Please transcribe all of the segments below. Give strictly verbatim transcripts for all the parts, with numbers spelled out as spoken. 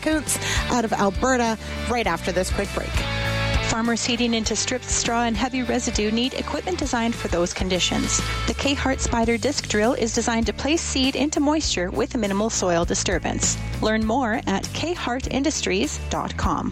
Kuntz out of Alberta right after this quick break. Farmers seeding into stripped straw and heavy residue need equipment designed for those conditions. The K-Hart Spider disc drill is designed to place seed into moisture with minimal soil disturbance. Learn more at k hart industries dot com.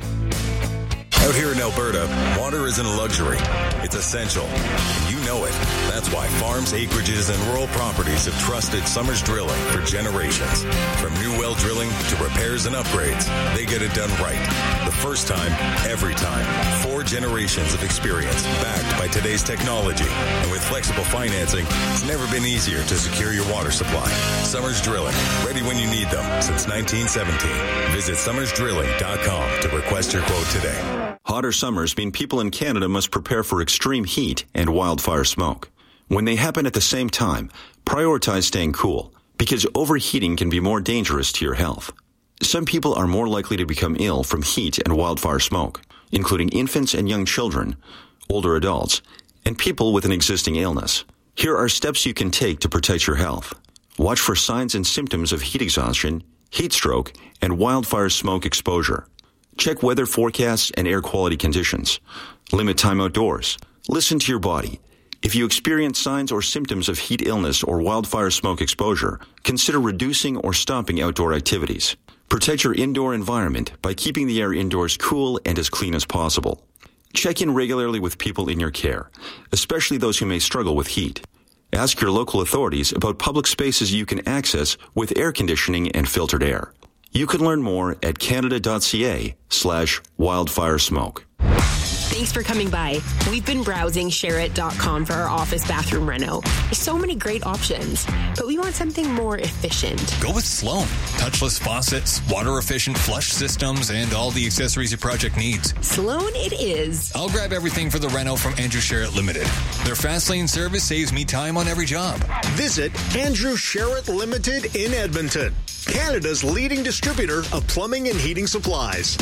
Out here in Alberta, water isn't a luxury. It's essential. And you know it. That's why farms, acreages, and rural properties have trusted Summers Drilling for generations. From new well drilling to repairs and upgrades, they get it done right. The first time, every time. Four generations of experience backed by today's technology. And with flexible financing, it's never been easier to secure your water supply. Summers Drilling, ready when you need them since nineteen seventeen. Visit summers drilling dot com to request your quote today. Hotter summers mean people in Canada must prepare for extreme heat and wildfire smoke. When they happen at the same time, prioritize staying cool, because overheating can be more dangerous to your health. Some people are more likely to become ill from heat and wildfire smoke, including infants and young children, older adults, and people with an existing illness. Here are steps you can take to protect your health. Watch for signs and symptoms of heat exhaustion, heat stroke, and wildfire smoke exposure. Check weather forecasts and air quality conditions. Limit time outdoors. Listen to your body. If you experience signs or symptoms of heat illness or wildfire smoke exposure, consider reducing or stopping outdoor activities. Protect your indoor environment by keeping the air indoors cool and as clean as possible. Check in regularly with people in your care, especially those who may struggle with heat. Ask your local authorities about public spaces you can access with air conditioning and filtered air. You can learn more at canada.ca slash wildfire smoke. Thanks for coming by. We've been browsing share it dot com for our office bathroom reno. There's so many great options, but we want something more efficient. Go with Sloan. Touchless faucets, water-efficient flush systems, and all the accessories your project needs. Sloan it is. I'll grab everything for the reno from Andrew Sherritt Limited. Their fast lane service saves me time on every job. Visit Andrew Sherritt Limited in Edmonton, Canada's leading distributor of plumbing and heating supplies.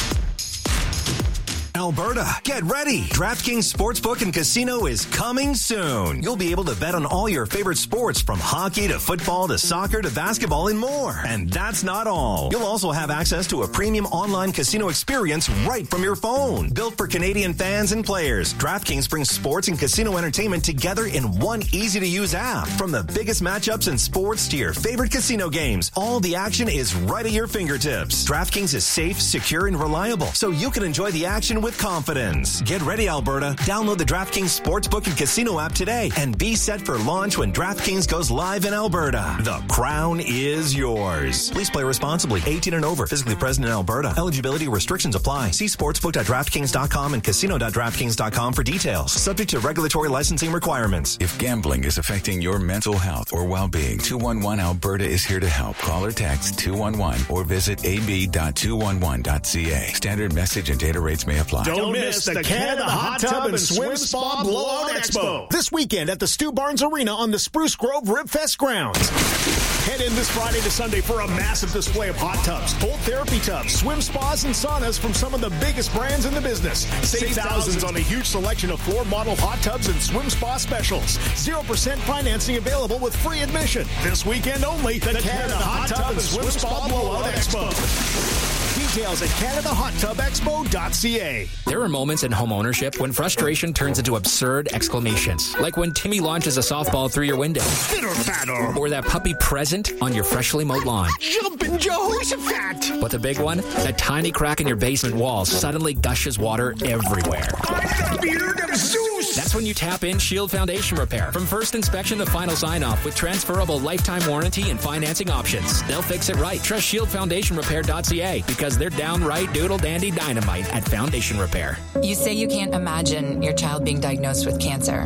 Alberta, get ready. DraftKings Sportsbook and Casino is coming soon. You'll be able to bet on all your favorite sports from hockey to football to soccer to basketball and more. And that's not all. You'll also have access to a premium online casino experience right from your phone. Built for Canadian fans and players, DraftKings brings sports and casino entertainment together in one easy-to-use app. From the biggest matchups in sports to your favorite casino games, all the action is right at your fingertips. DraftKings is safe, secure, and reliable, so you can enjoy the action with confidence. Get ready, Alberta. Download the DraftKings Sportsbook and Casino app today and be set for launch when DraftKings goes live in Alberta. The crown is yours. Please play responsibly. eighteen and over. Physically present in Alberta. Eligibility restrictions apply. See sportsbook dot draftkings dot com and casino dot draftkings dot com for details. Subject to regulatory licensing requirements. If gambling is affecting your mental health or well-being, two one one Alberta is here to help. Call or text two one one or visit a b dot two one one dot c a. Standard message and data rates may apply. Don't miss the Canada Hot Tub and Swim Spa Blowout Expo this weekend at the Stu Barnes Arena on the Spruce Grove Ribfest grounds. Head in this Friday to Sunday for a massive display of hot tubs, cold therapy tubs, swim spas, and saunas from some of the biggest brands in the business. Save thousands on a huge selection of floor model hot tubs and swim spa specials. zero percent financing available with free admission. This weekend only, the, the Canada Hot Tub and Swim Spa Blowout Expo. Details at canada hot tub expo dot c a. There are moments in home ownership when frustration turns into absurd exclamations, like when Timmy launches a softball through your window. Fitter fatter. Or that puppy present on your freshly mowed lawn. Jumpin' Jehoshaphat. But the big one, that tiny crack in your basement wall suddenly gushes water everywhere. I'm the beard of Zeus. That's when you tap in Shield Foundation Repair. From first inspection to final sign-off with transferable lifetime warranty and financing options. They'll fix it right. Trust shield foundation repair dot c a because they're downright doodle-dandy dynamite at Foundation Repair. You say you can't imagine your child being diagnosed with cancer,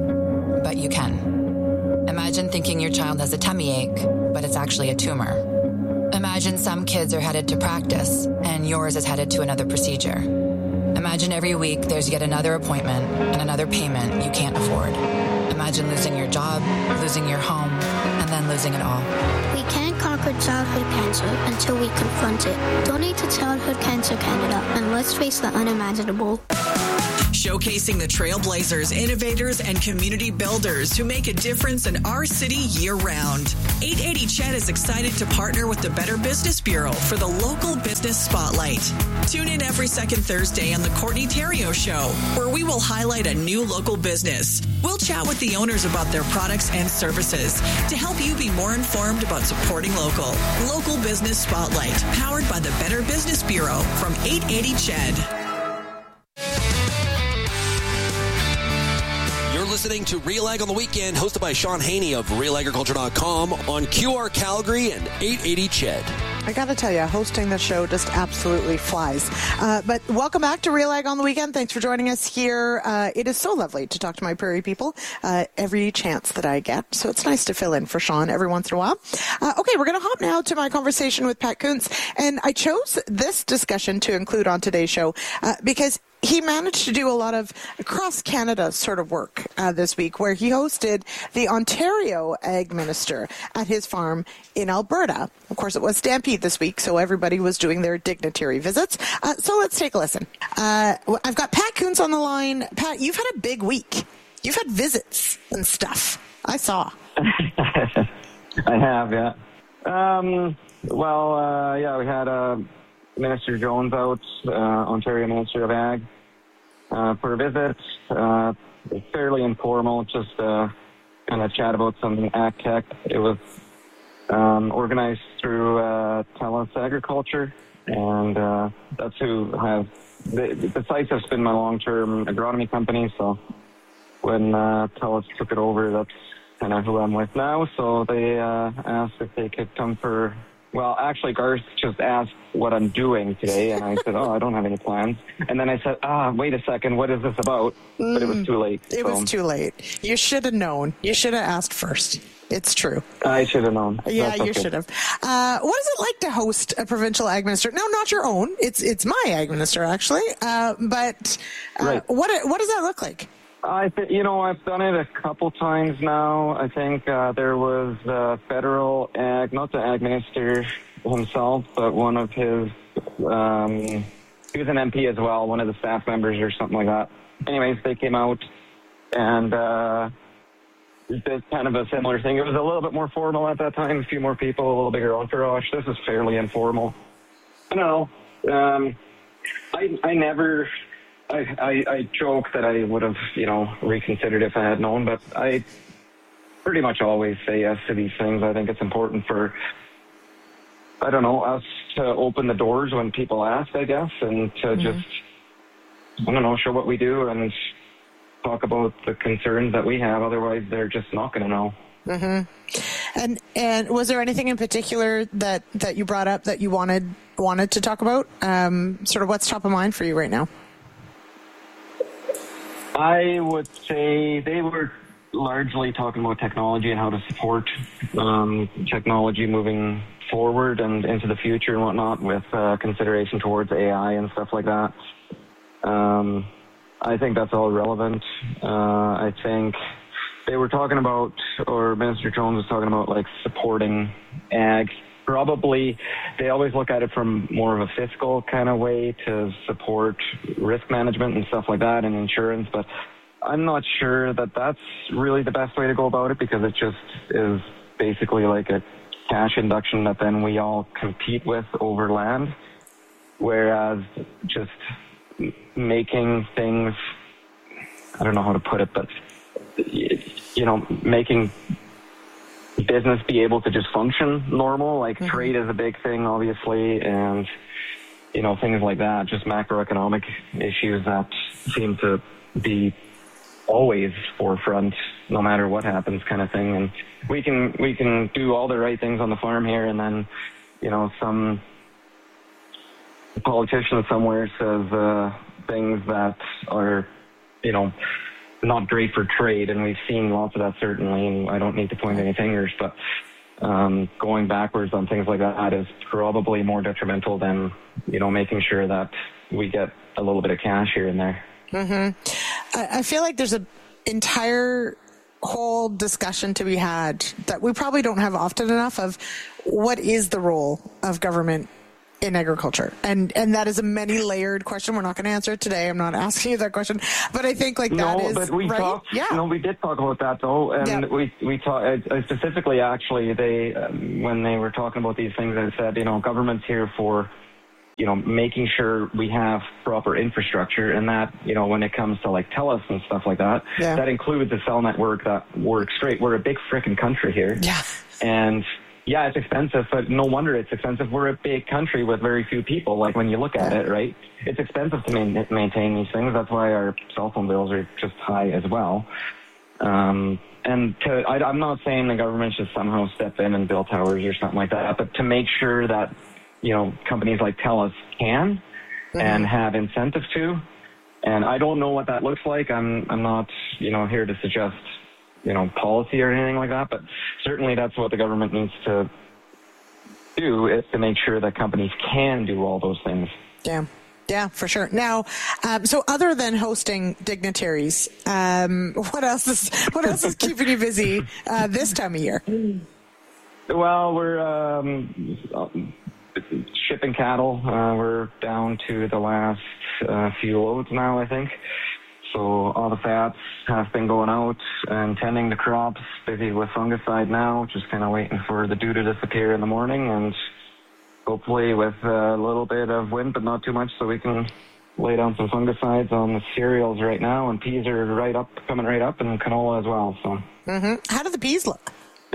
but you can. Imagine thinking your child has a tummy ache, but it's actually a tumor. Imagine some kids are headed to practice, and yours is headed to another procedure. Imagine every week there's yet another appointment and another payment you can't afford. Imagine losing your job, losing your home, and then losing it all. We can't conquer childhood cancer until we confront it. Donate to Childhood Cancer Canada, and let's face the unimaginable. showcasing the trailblazers, innovators, and community builders who make a difference in our city year-round. eight eighty C H E D is excited to partner with the Better Business Bureau for the Local Business Spotlight. Tune in every second Thursday on the Courtney Theriault Show, where we will highlight a new local business. We'll chat with the owners about their products and services to help you be more informed about supporting local. Local Business Spotlight, powered by the Better Business Bureau from eight eighty C H E D. You're listening to Real Ag on the Weekend, hosted by Sean Haney of real agriculture dot com on Q R Calgary and eight eighty C H E D. I got to tell you, hosting the show just absolutely flies. Uh, but welcome back to Real Ag on the Weekend. Thanks for joining us here. Uh, it is so lovely to talk to my prairie people uh, every chance that I get. So it's nice to fill in for Sean every once in a while. Uh, okay, we're going to hop now to my conversation with Pat Kuntz. And I chose this discussion to include on today's show uh, because he managed to do a lot of across Canada sort of work uh, this week, where he hosted the Ontario Ag Minister at his farm in Alberta. Of course, it was Stampede this week, so everybody was doing their dignitary visits. Uh, so let's take a listen. Uh, I've got Pat Kuntz on the line. Pat, you've had a big week. You've had visits and stuff. I saw. I have, yeah. Um, well, uh, yeah, we had uh, Minister Jones out, uh, Ontario Minister of Ag, uh, for a visit. Uh, fairly informal, just uh, kind of chat about some ag tech. It was um, organized through uh, TELUS Agriculture, and uh, that's who have the, the sites have been my long-term agronomy company. So when uh, TELUS took it over, that's kind of who I'm with now. So they uh, asked if they could come for. Well, actually, Garth just asked what I'm doing today, and I said, oh, I don't have any plans. And then I said, ah, wait a second, what is this about? Mm, but it was too late. It so. was too late. You should have known. You should have asked first. It's true. I should have known. Yeah, That's you okay. should have. Uh, what is it like to host a provincial ag minister? No, not your own. It's it's my ag minister, actually. Uh, but uh, right. what what does that look like? I th- you know, I've done it a couple times now. I think uh, there was uh, federal ag, not the ag minister himself, but one of his, um, he was an M P as well, one of the staff members or something like that. Anyways, they came out and uh, did kind of a similar thing. It was a little bit more formal at that time, a few more people, a little bigger entourage. This is fairly informal. I don't know. Um, I, I never... I, I, I joke that I would have, you know, reconsidered if I had known, but I pretty much always say yes to these things. I think it's important for, I don't know, us to open the doors when people ask, I guess, and to mm-hmm. just, I don't know, show what we do and talk about the concerns that we have. Otherwise, they're just not going to know. Mm-hmm. And and was there anything in particular that, that you brought up that you wanted wanted to talk about? Um, sort of what's top of mind for you right now? I would say they were largely talking about technology and how to support um, technology moving forward and into the future and whatnot, with uh, consideration towards A I and stuff like that. Um, I think that's all relevant. Uh, I think they were talking about, or Minister Jones was talking about, like supporting ag. Probably they always look at it from more of a fiscal kind of way to support risk management and stuff like that and insurance, but I'm not sure that that's really the best way to go about it, because it just is basically like a cash induction that then we all compete with over land, whereas just making things, I don't know how to put it, but you know, making business be able to just function normal, like mm-hmm. trade is a big thing, obviously, and, you know, things like that, just macroeconomic issues that seem to be always forefront no matter what happens, kind of thing. And we can, we can do all the right things on the farm here, and then, you know, some politician somewhere says uh, things that are, you know, not great for trade, and we've seen lots of that, certainly, and I don't need to point any fingers, but um, going backwards on things like that is probably more detrimental than, you know, making sure that we get a little bit of cash here and there. Mm-hmm. I, I feel like there's an entire whole discussion to be had that we probably don't have often enough of what is the role of government in agriculture? And and that is a many layered question. We're not going to answer it today. I'm not asking you that question, but I think like that no, is but we right. Talked, yeah. No, we did talk about that though, and yeah. we we talked uh, specifically. Actually, they um, when they were talking about these things, they said, you know, government's here for, you know, making sure we have proper infrastructure, and that, you know, when it comes to like TELUS and stuff like that, yeah. that includes a cell network that works great. We're a big freaking country here, yeah, and. Yeah, it's expensive, but no wonder it's expensive. We're a big country with very few people. Like, when you look at it, right, it's expensive to main, maintain these things. That's why our cell phone bills are just high as well. Um, and to, I, I'm not saying the government should somehow step in and build towers or something like that, but to make sure that, you know, companies like TELUS can mm-hmm. and have incentive to. And I don't know what that looks like. I'm I'm not, you know, here to suggest, you know, policy or anything like that, but certainly that's what the government needs to do, is to make sure that companies can do all those things. Yeah, yeah, for sure. Now, um, so other than hosting dignitaries, um, what else is what else is keeping you busy uh, this time of year? Well, we're um, shipping cattle. Uh, we're down to the last uh, few loads now, I think. So all the fats have been going out and tending the crops, busy with fungicide now, just kind of waiting for the dew to disappear in the morning, and hopefully with a little bit of wind, but not too much, so we can lay down some fungicides on the cereals right now, and peas are right up, coming right up, and canola as well. So, mm-hmm. How do the peas look?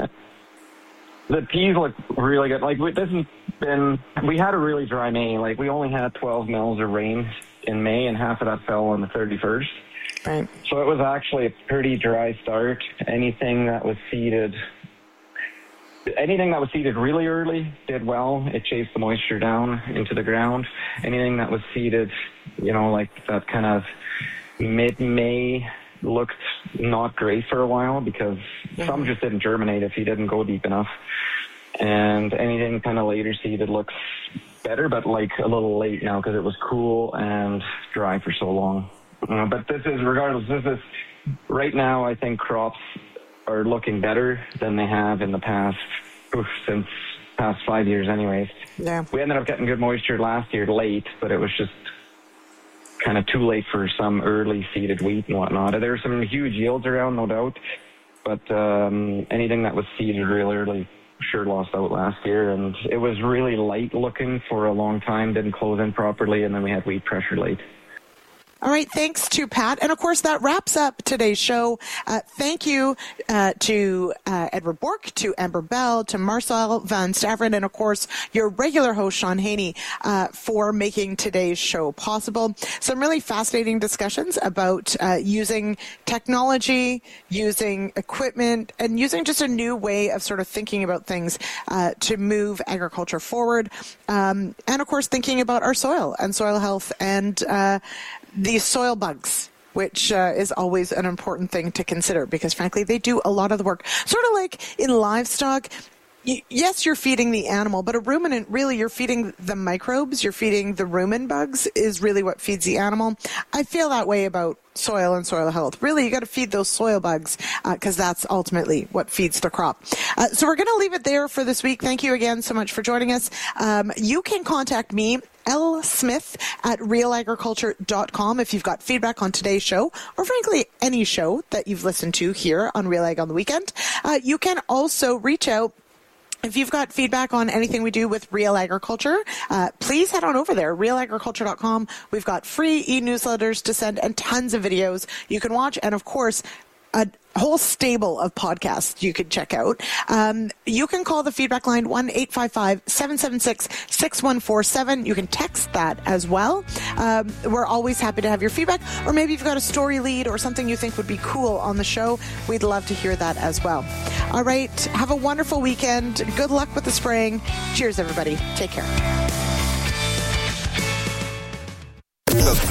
The peas look really good. Like, this has been, we had a really dry May. Like, we only had twelve mils of rain in May, and half of that fell on the thirty-first. Right. So it was actually a pretty dry start. Anything that was seeded, anything that was seeded really early did well. It chased the moisture down into the ground. Anything that was seeded, you know, like that kind of mid-May looked not great for a while, because mm-hmm. some just didn't germinate if you didn't go deep enough. And anything kind of later seeded looks better, but like a little late now because it was cool and dry for so long. Uh, but this is, regardless, this is, right now I think crops are looking better than they have in the past, oof, since past five years anyways. Yeah. We ended up getting good moisture last year late, but it was just kind of too late for some early seeded wheat and whatnot. There were some huge yields around, no doubt, but um, anything that was seeded real early sure lost out last year, and it was really light looking for a long time, didn't close in properly, and then we had wheat pressure late. All right, thanks to Pat. And, of course, that wraps up today's show. Uh, thank you uh, to uh, Edward Bork, to Amber Bell, to Marcel Van Staveren, and, of course, your regular host, Sean Haney, uh, for making today's show possible. Some really fascinating discussions about uh, using technology, using equipment, and using just a new way of sort of thinking about things uh, to move agriculture forward. Um, and, of course, thinking about our soil and soil health and uh, these soil bugs, which uh, is always an important thing to consider, because frankly, they do a lot of the work. Sort of like in livestock, y- yes, you're feeding the animal, but a ruminant, really, you're feeding the microbes, you're feeding the rumen bugs is really what feeds the animal. I feel that way about soil and soil health. Really, you got to feed those soil bugs because uh, that's ultimately what feeds the crop. Uh, so we're going to leave it there for this week. Thank you again so much for joining us. Um, you can contact me, L. Smith at real agriculture dot com, if you've got feedback on today's show, or frankly, any show that you've listened to here on Real Ag on the Weekend. Uh, you can also reach out if you've got feedback on anything we do with Real Agriculture. Uh, please head on over there, real agriculture dot com. We've got free e-newsletters to send and tons of videos you can watch. And of course, a whole stable of podcasts you could check out. Um, you can call the feedback line one eight five five, seven seven six, six one four seven. You can text that as well. Um, we're always happy to have your feedback, or maybe you've got a story lead or something you think would be cool on the show. We'd love to hear that as well. All right. Have a wonderful weekend. Good luck with the spraying. Cheers, everybody. Take care. The Ben Mulroney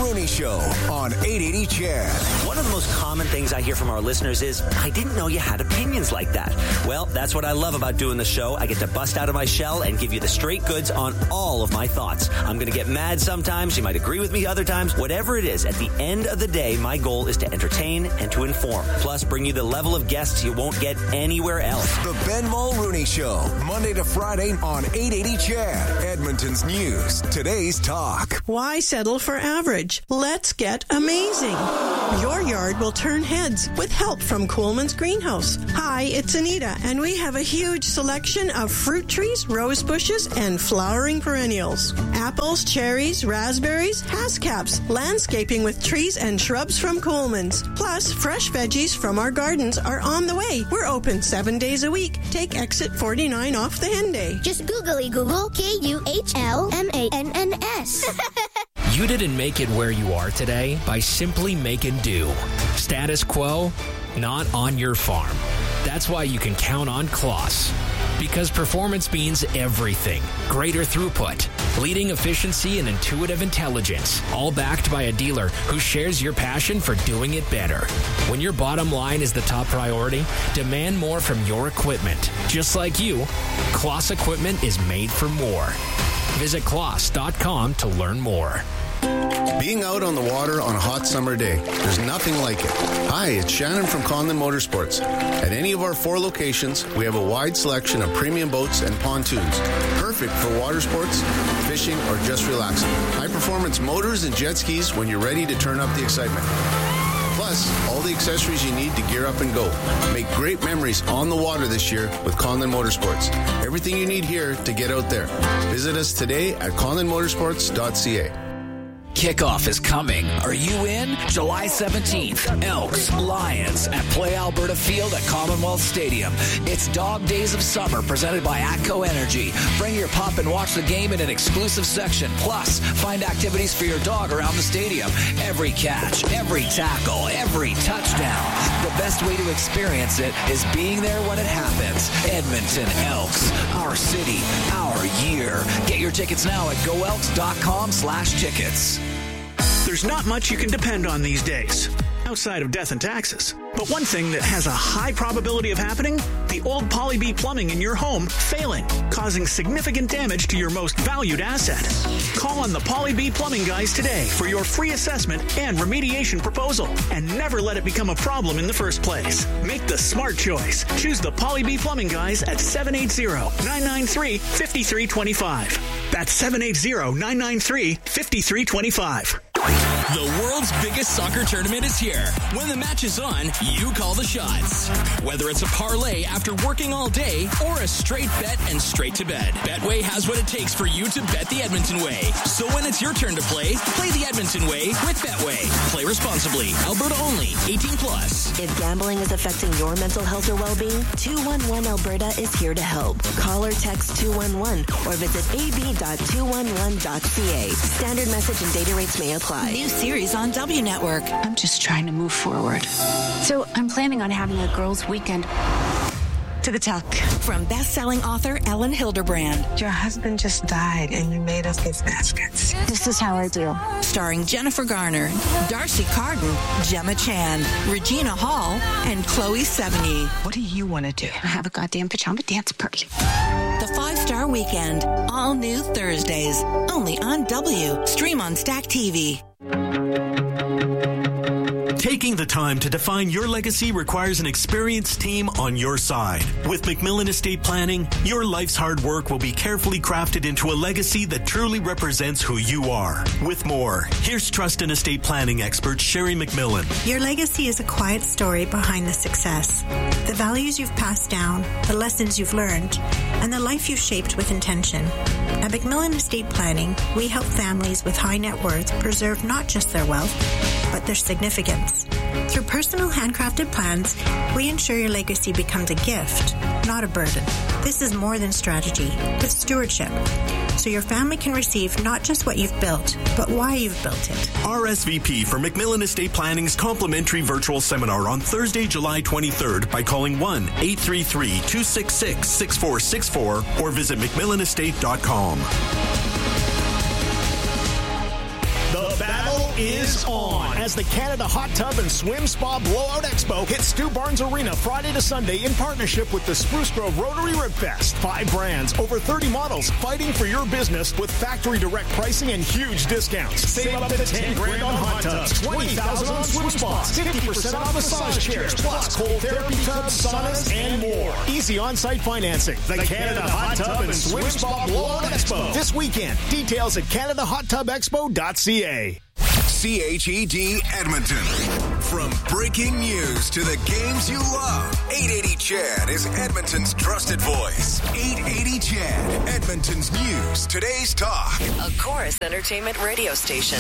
Rooney Show on eight eighty C H E D. One of the most common things I hear from our listeners is, I didn't know you had opinions like that. Well, that's what I love about doing the show. I get to bust out of my shell and give you the straight goods on all of my thoughts. I'm going to get mad sometimes. You might agree with me other times. Whatever it is, at the end of the day, my goal is to entertain and to inform. Plus, bring you the level of guests you won't get anywhere else. The Ben Mulrooney Show, Monday to Friday on eight eighty C H E D. Edmonton's news, today's talk. Why settle for average? Let's get amazing. Your yard will turn heads with help from Coolman's Greenhouse. Hi, it's Anita, and we have a huge selection of fruit trees, rose bushes, and flowering perennials. Apples, cherries, raspberries, hascaps, landscaping with trees and shrubs from Coolman's. Plus, fresh veggies from our gardens are on the way. We're open seven days a week. Take exit forty-nine off the Henday. Just googly Google K U H L M A N N S. You didn't make it where you are today by simply making do. Status quo, not on your farm. That's why you can count on Kloss. Because performance means everything. Greater throughput, leading efficiency, and intuitive intelligence. All backed by a dealer who shares your passion for doing it better. When your bottom line is the top priority, demand more from your equipment. Just like you, Kloss equipment is made for more. Visit kloss dot com to learn more. Being out on the water on a hot summer day, there's nothing like it. Hi, it's Shannon from Conlon Motorsports. At any of our four locations, we have a wide selection of premium boats and pontoons, perfect for water sports, fishing, or just relaxing. High-performance motors and jet skis when you're ready to turn up the excitement. Plus, all the accessories you need to gear up and go. Make great memories on the water this year with Conlon Motorsports. Everything you need here to get out there. Visit us today at conlon motorsports dot c a. Kickoff is coming. Are you in? July seventeenth, Elks, Lions at Play Alberta Field at Commonwealth Stadium. It's Dog Days of Summer presented by ATCO Energy. Bring your pup and watch the game in an exclusive section. Plus, find activities for your dog around the stadium. Every catch, every tackle, every touchdown. The best way to experience it is being there when it happens. Edmonton Elks, our city, our year. Get your tickets now at go elks dot com slash tickets. There's not much you can depend on these days, outside of death and taxes. But one thing that has a high probability of happening, the old Poly-B plumbing in your home failing, causing significant damage to your most valued asset. Call on the Poly-B plumbing guys today for your free assessment and remediation proposal, and never let it become a problem in the first place. Make the smart choice. Choose the Poly-B plumbing guys at seven eight zero, nine nine three, five three two five. That's seven eight zero, nine nine three, five three two five. The world's biggest soccer tournament is here. When the match is on, you call the shots. Whether it's a parlay after working all day or a straight bet and straight to bed, Betway has what it takes for you to bet the Edmonton way. So when it's your turn to play, play the Edmonton way with Betway. Play responsibly. Alberta only. eighteen plus. If gambling is affecting your mental health or well-being, two one one Alberta is here to help. Call or text two one one or visit a b dot two one one dot c a. Standard message and data rates may apply. New series on W Network. I'm just trying to move forward. So I'm planning on having a girls' weekend. To the tuck. From best-selling author Ellen Hilderbrand. Your husband just died and you made us his baskets. This is how I do. Starring Jennifer Garner, Darcy Carden, Gemma Chan, Regina Hall, and Chloe Sevigny. What do you want to do? Have a goddamn pajama dance party. The Five-Star Weekend. All new Thursdays. Only on W. Stream on Stack T V. Taking the time to define your legacy requires an experienced team on your side. With McMillan Estate Planning, your life's hard work will be carefully crafted into a legacy that truly represents who you are. With more, here's trust and estate planning expert Sherry McMillan. Your legacy is a quiet story behind the success. The values you've passed down, the lessons you've learned, and the life you've shaped with intention. At McMillan Estate Planning, we help families with high net worth preserve not just their wealth, but their significance. Through personal handcrafted plans, we ensure your legacy becomes a gift, not a burden. This is more than strategy, it's stewardship. So your family can receive not just what you've built, but why you've built it. R S V P for McMillan Estate Planning's complimentary virtual seminar on Thursday, July twenty-third by calling one eight three three, two six six, six four six four or visit mcmillan estate dot com. The battle is is on as the Canada Hot Tub and Swim Spa Blowout Expo hits Stu Barnes Arena Friday to Sunday in partnership with the Spruce Grove Rotary Rib Fest. Five brands, over thirty models, fighting for your business with factory direct pricing and huge discounts. Save up to ten grand on hot tubs, twenty thousand on swim spas, fifty percent off massage chairs, plus cold therapy tubs, saunas, and more. Easy on-site financing. The Canada Hot Tub and Swim Spa Blowout Expo this weekend. Details at canada hot tub expo dot c a. C H E D Edmonton. From breaking news to the games you love, eight eighty C H E D is Edmonton's trusted voice. eight eighty C H E D, Edmonton's news, today's talk. A Chorus Entertainment radio station.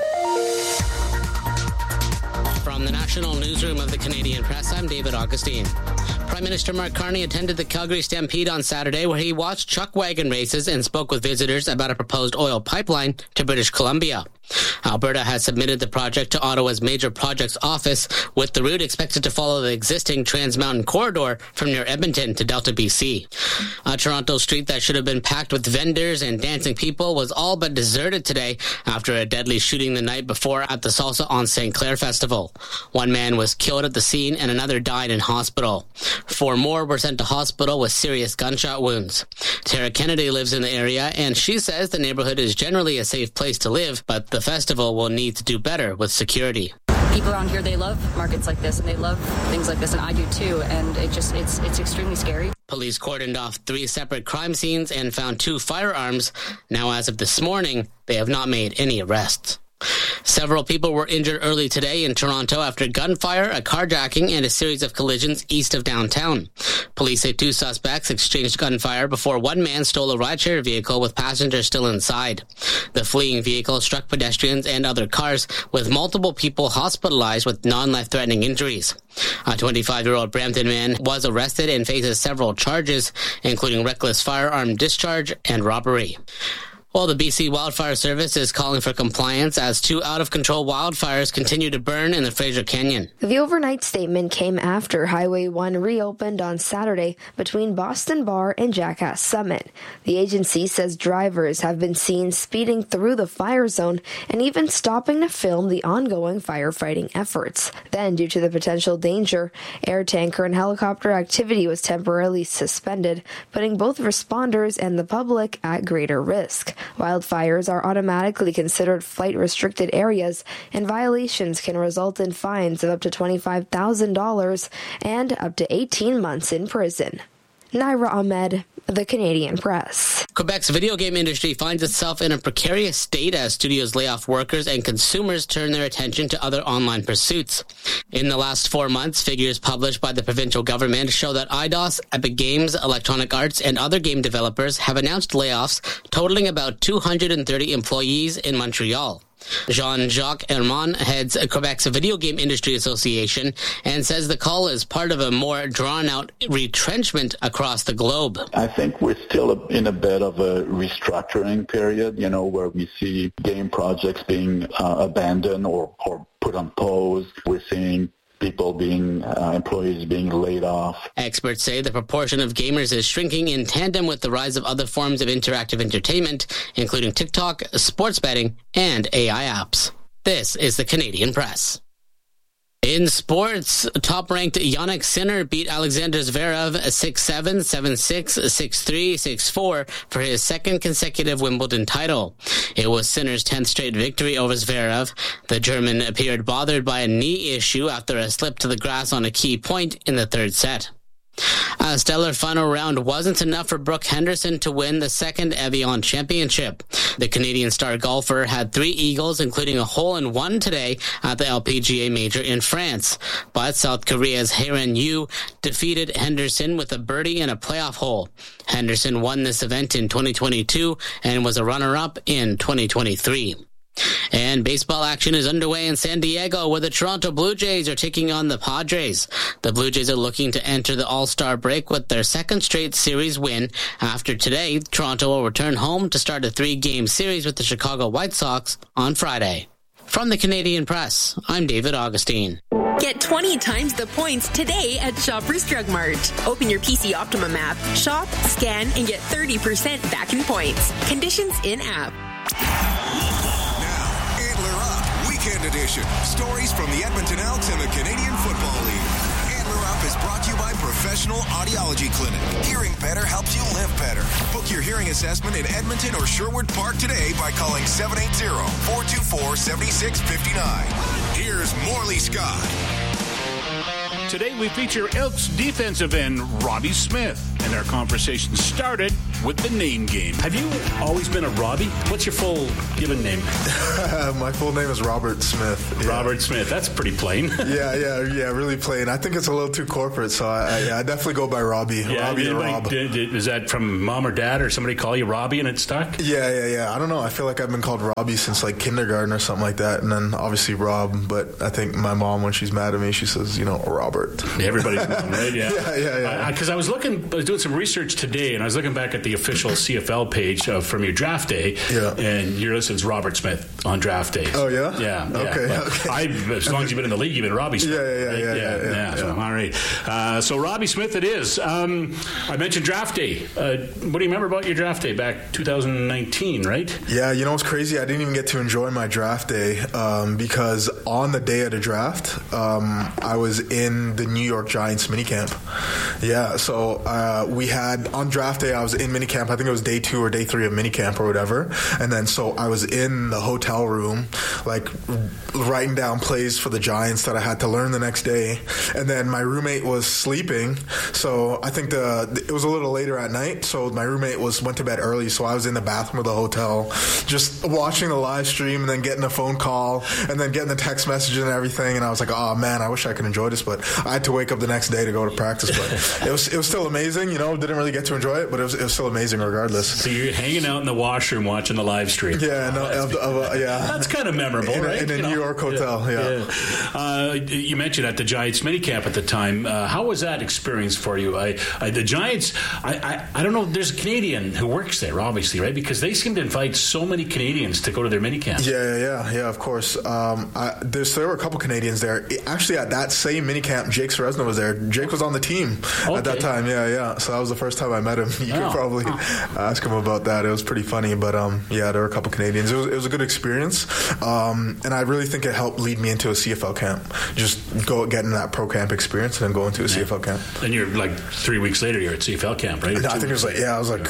From the National Newsroom of the Canadian Press, I'm David Augustine. Prime Minister Mark Carney attended the Calgary Stampede on Saturday, where he watched chuck wagon races and spoke with visitors about a proposed oil pipeline to British Columbia. Alberta has submitted the project to Ottawa's Major Projects Office, with the route expected to follow the existing Trans Mountain corridor from near Edmonton to Delta, B C. A Toronto street that should have been packed with vendors and dancing people was all but deserted today after a deadly shooting the night before at the Salsa on Saint Clair Festival. One man was killed at the scene and another died in hospital. Four more were sent to hospital with serious gunshot wounds. Tara Kennedy lives in the area, and she says the neighborhood is generally a safe place to live, but the festival will need to do better with security. People around here, they love markets like this, and they love things like this, and I do too, and it just it's it's extremely scary. Police cordoned off three separate crime scenes and found two firearms. Now, as of this morning, they have not made any arrests. Several people were injured early today in Toronto after gunfire, a carjacking, and a series of collisions east of downtown. Police say two suspects exchanged gunfire before one man stole a rideshare vehicle with passengers still inside. The fleeing vehicle struck pedestrians and other cars, with multiple people hospitalized with non-life-threatening injuries. A twenty-five-year-old Brampton man was arrested and faces several charges, including reckless firearm discharge and robbery. Well, the B C Wildfire Service is calling for compliance as two out-of-control wildfires continue to burn in the Fraser Canyon. The overnight statement came after Highway one reopened on Saturday between Boston Bar and Jackass Summit. The agency says drivers have been seen speeding through the fire zone and even stopping to film the ongoing firefighting efforts. Then, due to the potential danger, air tanker and helicopter activity was temporarily suspended, putting both responders and the public at greater risk. Wildfires are automatically considered flight-restricted areas, and violations can result in fines of up to twenty-five thousand dollars and up to eighteen months in prison. Naira Ahmed, The Canadian Press. Quebec's video game industry finds itself in a precarious state as studios lay off workers and consumers turn their attention to other online pursuits. In the last four months, figures published by the provincial government show that Eidos, Epic Games, Electronic Arts, and other game developers have announced layoffs totaling about two hundred thirty employees in Montreal. Jean-Jacques Herman heads Quebec's Video Game Industry Association and says the call is part of a more drawn-out retrenchment across the globe. I think we're still in a bit of a restructuring period, you know, where we see game projects being uh, abandoned or, or put on pause. We're seeing people being, uh, employees being laid off. Experts say the proportion of gamers is shrinking in tandem with the rise of other forms of interactive entertainment, including TikTok, sports betting, and A I apps. This is the Canadian Press. In sports, top-ranked Jannik Sinner beat Alexander Zverev six seven, seven six, six three, six four for his second consecutive Wimbledon title. It was Sinner's tenth straight victory over Zverev. The German appeared bothered by a knee issue after a slip to the grass on a key point in the third set. A stellar final round wasn't enough for Brooke Henderson to win the second Evian Championship. The Canadian star golfer had three eagles, including a hole-in-one today at the L P G A Major in France. But South Korea's Haerin Yu defeated Henderson with a birdie and a playoff hole. Henderson won this event in twenty twenty-two and was a runner-up in twenty twenty-three. And baseball action is underway in San Diego, where the Toronto Blue Jays are taking on the Padres. The Blue Jays are looking to enter the All-Star break with their second straight series win. After today, Toronto will return home to start a three-game series with the Chicago White Sox on Friday. From the Canadian Press, I'm David Augustine. Get twenty times the points today at Shoppers Drug Mart. Open your P C Optimum app, shop, scan, and get thirty percent back in points. Conditions in app. Weekend Edition. Stories from the Edmonton Elks and the Canadian Football League. Antler Up is brought to you by Professional Audiology Clinic. Hearing better helps you live better. Book your hearing assessment in Edmonton or Sherwood Park today by calling seven eight zero, four two four, seven six five nine. Here's Morley Scott. Today we feature Elks defensive end Robbie Smith, and our conversation started with the name game. Have you always been a Robbie? What's your full given name? My full name is Robert Smith. Yeah. Robert Smith. That's pretty plain. yeah, yeah, yeah, really plain. I think it's a little too corporate, so I, I, I definitely go by Robbie. Yeah, Robbie or Rob. Did, did, is that from mom or dad, or somebody call you Robbie and it stuck? Yeah, yeah, yeah. I don't know. I feel like I've been called Robbie since like kindergarten or something like that, and then obviously Rob. But I think my mom, when she's mad at me, she says, you know, Robert. Everybody's mom, right? Yeah, yeah, yeah. yeah. Because I, I was looking, I was doing some research today, and I was looking back at the official C F L page uh, from your draft day. Yeah. And your list is Robert Smith on draft day. Oh yeah. Yeah. Okay. yeah. okay. I, as long as you've been in the league, you've been Robbie Smith. Yeah, yeah, right? yeah, yeah, yeah, yeah, So, yeah. all right. Uh, so Robbie Smith, it is. Um, I mentioned draft day. Uh, what do you remember about your draft day back two thousand nineteen? Right? Yeah. You know what's crazy? I didn't even get to enjoy my draft day um, because on the day of the draft, um, I was in the New York Giants minicamp. Yeah, so uh, we had on draft day, I was in minicamp. I think it was day two or day three of minicamp or whatever. And then so I was in the hotel room, like writing down plays for the Giants that I had to learn the next day. And then my roommate was sleeping, so I think the it was a little later at night. So my roommate was went to bed early, so I was in the bathroom of the hotel, just watching the live stream, and then getting a phone call, and then getting the text message and everything. And I was like, oh man, I wish I could enjoy this, but I had to wake up the next day to go to practice. But it was it was still amazing, you know. Didn't really get to enjoy it, but it was it was still amazing regardless. So you're hanging out in the washroom watching the live stream. Yeah, no, oh, of, of, uh, yeah. That's kind of memorable, in, right? In a you New know? York hotel, yeah. yeah. yeah. Uh, you mentioned at the Giants minicamp at the time. Uh, how was that experience for you? I, I the Giants. I, I I don't know. There's a Canadian who works there, obviously, right? Because they seem to invite so many Canadians to go to their minicamp. Yeah, yeah, yeah, yeah. Of course. Um, I, there's there were a couple Canadians there. Actually, at that same minicamp, Jake Seresna was there. Jake was on the team okay. at that time. Yeah, yeah. So that was the first time I met him. You oh. could probably oh. ask him about that. It was pretty funny, but um, yeah, there were a couple Canadians. It was, it was a good experience, um, and I really think it helped lead me into a C F L camp. Just go getting that pro camp experience and then go into a yeah. C F L camp. And you're like three weeks later, you're at C F L camp, right? No, I think it was like yeah, I was like.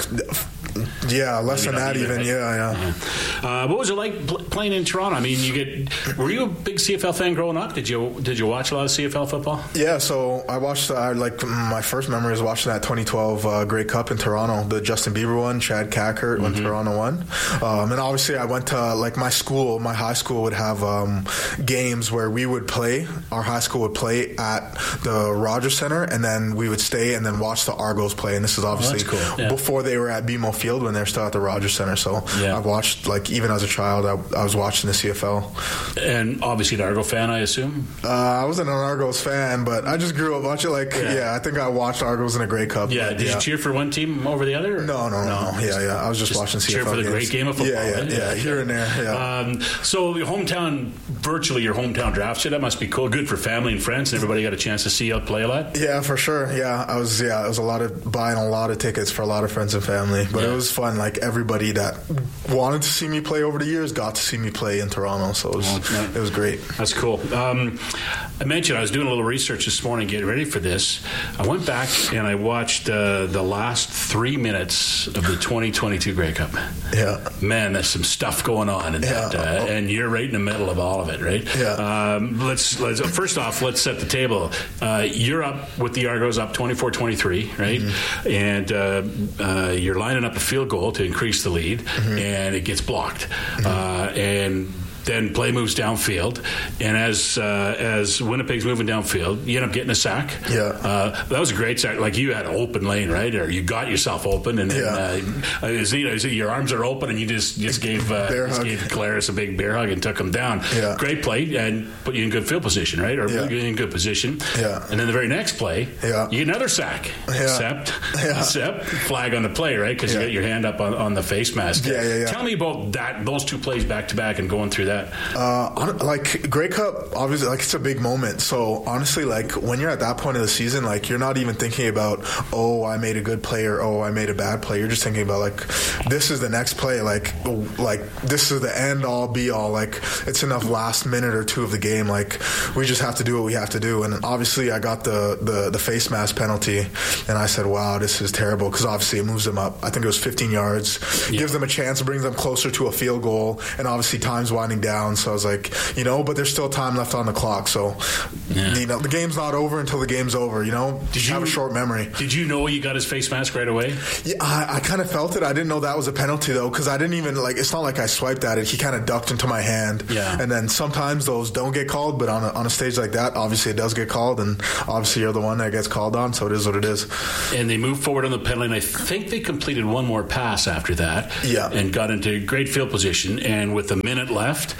Yeah, less Maybe than that even. Right? Yeah, yeah. yeah. Uh, what was it like pl- playing in Toronto? I mean, you get. Were you a big C F L fan growing up? Did you Did you watch a lot of C F L football? Yeah, so I watched. Uh, like my first memory is watching that twenty twelve uh, Grey Cup in Toronto, the Justin Bieber one, Chad Cackert mm-hmm. when Toronto won, um, and obviously I went to like my school. My high school would have um, games where we would play. Our high school would play at the Rogers Center, and then we would stay and then watch the Argos play. And this is obviously oh, that's cool. yeah. before they were at B M O Field when they're still at the Rogers Center. So yeah. I've watched, like, even as a child, I, I was watching the C F L. And obviously an Argo fan, I assume? Uh, I wasn't an Argos fan, but I just grew up watching, like, yeah, yeah I think I watched Argos in a Grey Cup. Yeah, but, did yeah. you cheer for one team over the other? No, no, no, no. Yeah, yeah. I was just, just watching C F L cheer for the games. great game of football. Yeah, yeah, right? yeah, yeah, here and there, yeah. Um, so your hometown, virtually your hometown draft, so that must be cool. Good for family and friends, and everybody got a chance to see you play a lot? Yeah, for sure. Yeah, I was, yeah, it was a lot of buying a lot of tickets for a lot of friends and family, but yeah. it was fun. Like, everybody that wanted to see me play over the years got to see me play in Toronto, so it was, oh, it was great. That's cool. Um, I mentioned I was doing a little research this morning getting ready for this. I went back and I watched uh, the last three minutes of the twenty twenty-two Grey Cup. Yeah. Man, there's some stuff going on in yeah. that, uh, and you're right in the middle of all of it, right? Yeah. Um, let's, let's first off, let's set the table. Uh, you're up with the Argos up twenty-four twenty-three, right? Mm-hmm. And uh, uh, you're lining up a field goal to increase the lead, mm-hmm. and it gets blocked. Mm-hmm. Uh, and then play moves downfield, and as uh, as Winnipeg's moving downfield, you end up getting a sack. Yeah, uh, that was a great sack. Like, you had an open lane, right? Or you got yourself open, and then, yeah. uh, is, you know, is your arms are open, and you just just gave uh, just gave Claris a big bear hug and took him down. Yeah. Great play, and put you in good field position, right? Or yeah. in good position. Yeah. And then the very next play, yeah. you get another sack. Yeah. Except, yeah. except flag on the play, right? Because yeah. you got your hand up on, on the face mask. Yeah, yeah, yeah. Tell me about that. Those two plays back to back and going through that? Uh, like Grey Cup, obviously, like it's a big moment. So honestly, like when you're at that point of the season, like you're not even thinking about, oh, I made a good play or oh, I made a bad play. You're just thinking about like, this is the next play. Like, like this is the end all be all. Like it's enough last minute or two of the game. Like we just have to do what we have to do. And obviously, I got the the, the face mask penalty, and I said, wow, this is terrible, because obviously it moves them up. I think it was fifteen yards, yeah. gives them a chance, brings them closer to a field goal, and obviously time's winding down. So I was like, you know, but there's still time left on the clock. So yeah. you know, the game's not over until the game's over. You know, did you have a short memory? Did you know you got his face mask right away? Yeah, I, I kind of felt it. I didn't know that was a penalty though, because I didn't even like. It's not like I swiped at it. He kind of ducked into my hand. Yeah. And then sometimes those don't get called, but on a, on a stage like that, obviously it does get called, and obviously you're the one that gets called on. So it is what it is. And they moved forward on the penalty, and I think they completed one more pass after that. Yeah. And got into great field position. And with a minute left,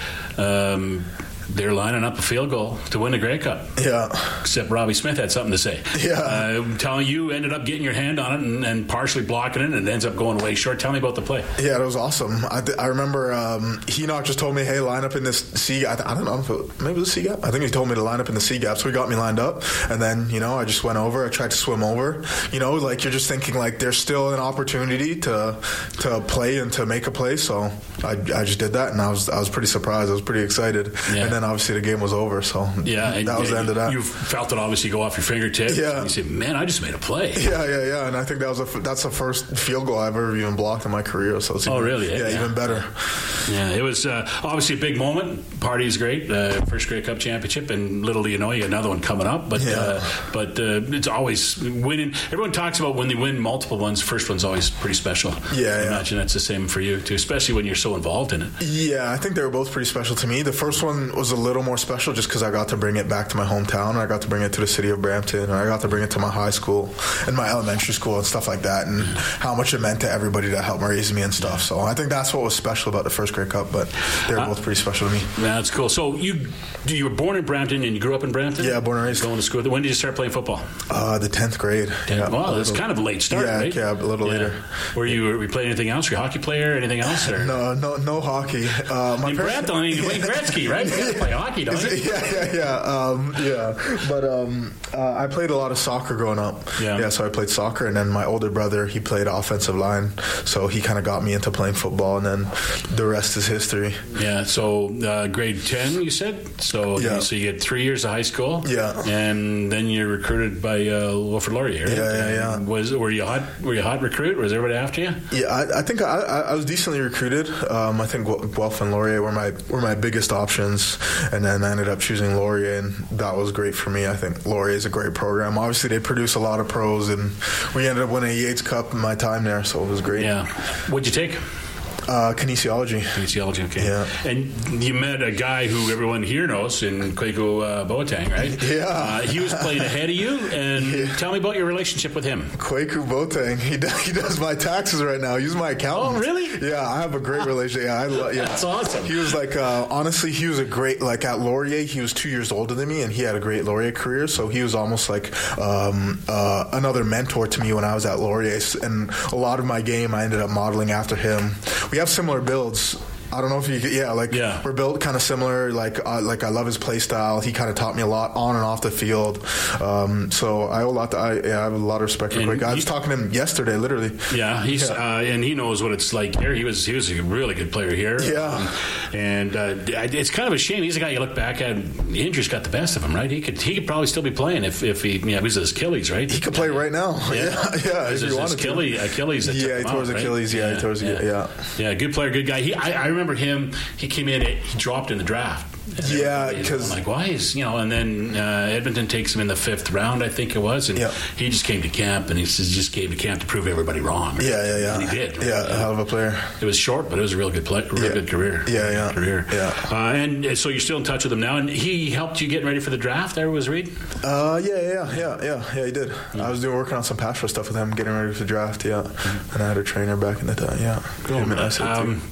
um, they're lining up a field goal to win the Grey Cup. Yeah. Except Robbie Smith had something to say. Yeah. Uh, telling you ended up getting your hand on it and, and partially blocking it, and it ends up going way short. Tell me about the play. Yeah, it was awesome. I, th- I remember um, Enoch just told me, hey, line up in this C gap. I, th- I don't know if it, maybe it was a C gap. I think he told me to line up in the C gap, so he got me lined up. And then, you know, I just went over. I tried to swim over. You know, like you're just thinking like there's still an opportunity to to play and to make a play. So I, I just did that, and I was I was pretty surprised. I was pretty excited. Yeah. And then obviously the game was over. So yeah, that was the end of that. You felt it obviously go off your fingertips. Yeah. And you said, man, I just made a play. Yeah, yeah, yeah. And I think that was a, that's the first field goal I've ever even blocked in my career. So it's oh, even, really? Yeah, yeah, even better. Yeah, it was uh, obviously a big moment. Party is great. Uh, first Grey Cup championship, and little do you know, you got another one coming up. But yeah. uh, but uh, it's always winning. Everyone talks about when they win multiple ones, first one's always pretty special. Yeah, I yeah. imagine that's the same for you too, especially when you're so involved in it. Yeah, I think they were both pretty special to me. The first one was a little more special just because I got to bring it back to my hometown. I got to bring it to the city of Brampton, and I got to bring it to my high school and my elementary school and stuff like that, and how much it meant to everybody that helped raise me and stuff. So I think that's what was special about the first Grey Cup, but they were uh, both pretty special to me. Yeah, that's cool. So you you were born in Brampton and you grew up in Brampton? Yeah, born and raised. Going to school. When did you start playing football? Uh, the tenth grade. Yeah, wow, that's kind of a late start, yeah, right? Yeah, a little yeah. later. Were you, were you playing anything else? Were you a hockey player? Anything else? Or? No, no, no hockey. Uh, my in parents, Brampton, I mean, Wayne Gretzky, right? You gotta play hockey, don't you? Yeah, yeah, yeah. Um, yeah. But um, uh, I played a lot of soccer growing up. Yeah. Yeah, so I played soccer, and then my older brother, he played offensive line, so he kind of got me into playing football, and then the rest is history. Yeah, so uh, grade ten, you said? So, yeah. so you had three years of high school? Yeah. And then you're recruited by uh, Wilfrid Laurier, right? Yeah, yeah, yeah. Was, were you a hot, were you a hot recruit? Was everybody after you? Yeah, I, I think I, I was decently recruited. Um, I think Guelph and Laurier were my were my biggest options, and then I ended up choosing Laurier, and that was great for me. I think Laurier is a great program. Obviously, they produce a lot of pros, and we ended up winning a Yates Cup in my time there, so it was great. Yeah. What'd you take? Uh, kinesiology. Kinesiology, okay. Yeah. And you met a guy who everyone here knows in Kwaku uh, Boateng, right? Yeah. Uh, he was playing ahead of you, and yeah. tell me about your relationship with him. Kwaku Boateng. He does, he does my taxes right now. He's my accountant. Oh, really? Yeah, I have a great relationship. Yeah, I lo- yeah. That's awesome. He was like, uh, honestly, he was a great, like at Laurier, he was two years older than me, and he had a great Laurier career, so he was almost like um, uh, another mentor to me when I was at Laurier, and a lot of my game I ended up modeling after him. We have similar builds. I don't know if you, yeah, like yeah. we're built kind of similar. Like, uh, like I love his play style. He kind of taught me a lot on and off the field. Um, so I owe a lot. To, I, yeah, I have a lot of respect for Quick. I was talking to him yesterday, literally. Yeah, he's yeah. Uh, and he knows what it's like here. He was he was a really good player here. Yeah, um, and uh, it's kind of a shame. He's a guy you look back at. Injuries got the best of him, right? He could he could probably still be playing if if he yeah it was his Achilles, right? He could play right now. Yeah, yeah. yeah if his, his Achilles, Achilles. That yeah, took he him tore his out, Achilles. Right? Yeah, yeah, he tore his yeah. yeah. Yeah, good player, good guy. He I, I remember him. He came in, he dropped in the draft. Yeah, because like, why is you know? And then uh, Edmonton takes him in the fifth round, I think it was, and yeah. he just came to camp, and he just came to camp to prove everybody wrong. Right? Yeah, yeah, yeah. And he did. Right? Yeah, a hell of a player. It was short, but it was a real good play, real yeah. good career. Yeah, yeah, career. Yeah. Uh, and so you're still in touch with him now, and he helped you get ready for the draft. There was Reed. Uh, yeah, yeah, yeah, yeah, yeah. He did. Mm-hmm. I was doing working on some pass rush stuff with him, getting ready for the draft. Yeah, mm-hmm. and I had a trainer back in the time. Yeah, cool. Um,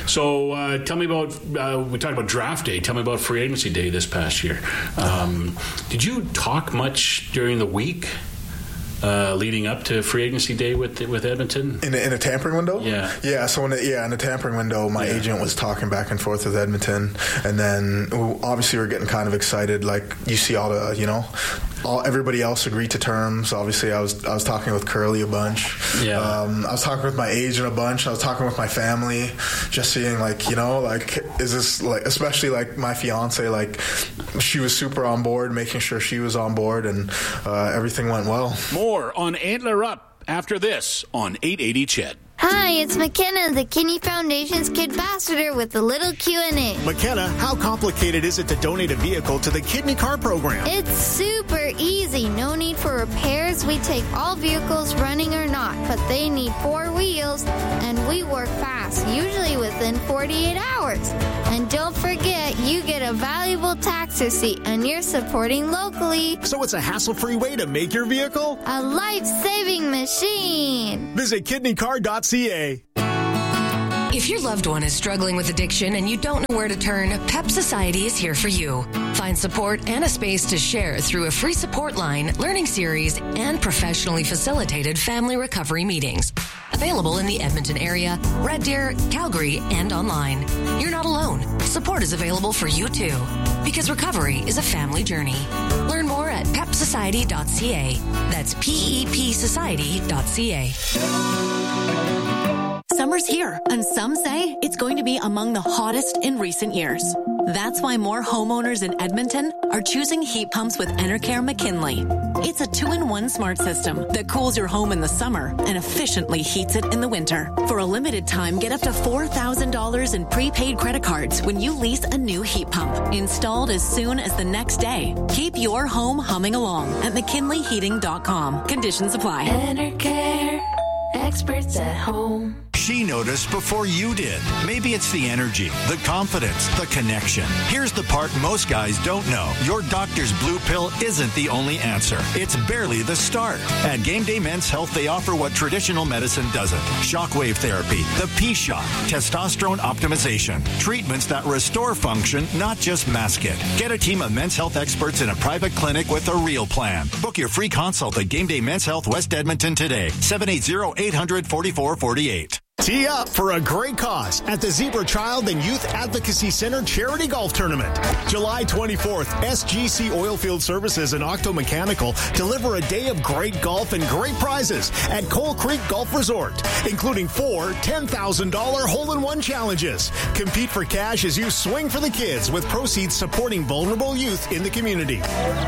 so uh, tell me about. Uh, we talked about draft day. Tell me about free agency day this past year. Um, did you talk much during the week? uh, leading up to free agency day with with Edmonton? In a, in a tampering window? Yeah. Yeah, so in a, yeah, in a tampering window, my yeah. agent was talking back and forth with Edmonton, and then obviously we're getting kind of excited. Like, you see all the, you know, all everybody else agreed to terms. Obviously, I was I was talking with Curly a bunch. Yeah. Um, I was talking with my agent a bunch. I was talking with my family, just seeing, like, you know, like, is this, like, especially, like, my fiance, like, she was super on board, making sure she was on board, and uh, everything went well. More on Antler Up after this on eight eighty C H E D. Hi, it's McKenna, the Kidney Foundation's Kid Ambassador with a little Q and A. McKenna, how complicated is it to donate a vehicle to the Kidney Car Program? It's super easy. No need for repairs. We take all vehicles, running or not, but they need four wheels, and we work fast, usually within forty-eight hours. And don't forget, you get a valuable tax receipt, and you're supporting locally. So it's a hassle-free way to make your vehicle a life-saving machine. Visit kidney car dot c a. If your loved one is struggling with addiction and you don't know where to turn, Pep Society is here for you. Find support and a space to share through a free support line, learning series, and professionally facilitated family recovery meetings. Available in the Edmonton area, Red Deer, Calgary, and online. You're not alone. Support is available for you too. Because recovery is a family journey. Learn more at pep society dot c a. That's P E P society dot c a. Summer's here, and some say it's going to be among the hottest in recent years. That's why more homeowners in Edmonton are choosing heat pumps with Enercare McKinley. It's a two-in-one smart system that cools your home in the summer and efficiently heats it in the winter. For a limited time, get up to four thousand dollars in prepaid credit cards when you lease a new heat pump, installed as soon as the next day. Keep your home humming along at mckinley heating dot com. Conditions apply. Enercare, experts at home. She noticed before you did. Maybe it's the energy, the confidence, the connection. Here's the part most guys don't know. Your doctor's blue pill isn't the only answer. It's barely the start. At Game Day Men's Health, they offer what traditional medicine doesn't. Shockwave therapy, the P-Shot, testosterone optimization, treatments that restore function, not just mask it. Get a team of men's health experts in a private clinic with a real plan. Book your free consult at Game Day Men's Health West Edmonton today. seven eight zero, eight hundred, forty-four forty-eight. Tee up for a great cause at the Zebra Child and Youth Advocacy Center Charity Golf Tournament. July twenty-fourth, S G C Oilfield Services and Octo Mechanical deliver a day of great golf and great prizes at Coal Creek Golf Resort, including four ten thousand dollars hole-in-one challenges. Compete for cash as you swing for the kids with proceeds supporting vulnerable youth in the community.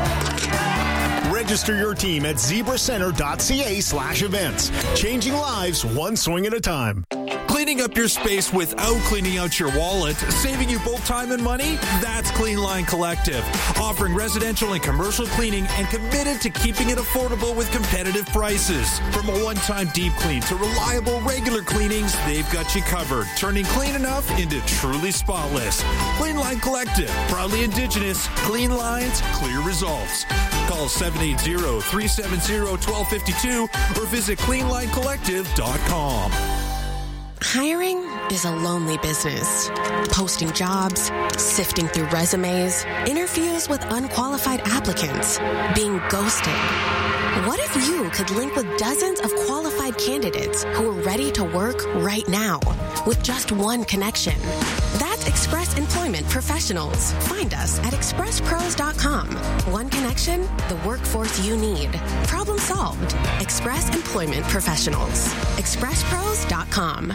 Register your team at zebra center dot c a slash events. Changing lives one swing at a time. Cleaning up your space without cleaning out your wallet, saving you both time and money? That's Clean Line Collective. Offering residential and commercial cleaning and committed to keeping it affordable with competitive prices. From a one-time deep clean to reliable regular cleanings, they've got you covered. Turning clean enough into truly spotless. Clean Line Collective. Proudly Indigenous. Clean lines, clear results. Call seven eight zero, three seven zero, one two five two or visit clean line collective dot com. Hiring is a lonely business. Posting jobs, sifting through resumes, interviews with unqualified applicants, being ghosted. What if you could link with dozens of qualified candidates who are ready to work right now with just one connection? That's Express Employment Professionals. Find us at express pros dot com. One connection, the workforce you need. Problem solved. Express Employment Professionals. express pros dot com.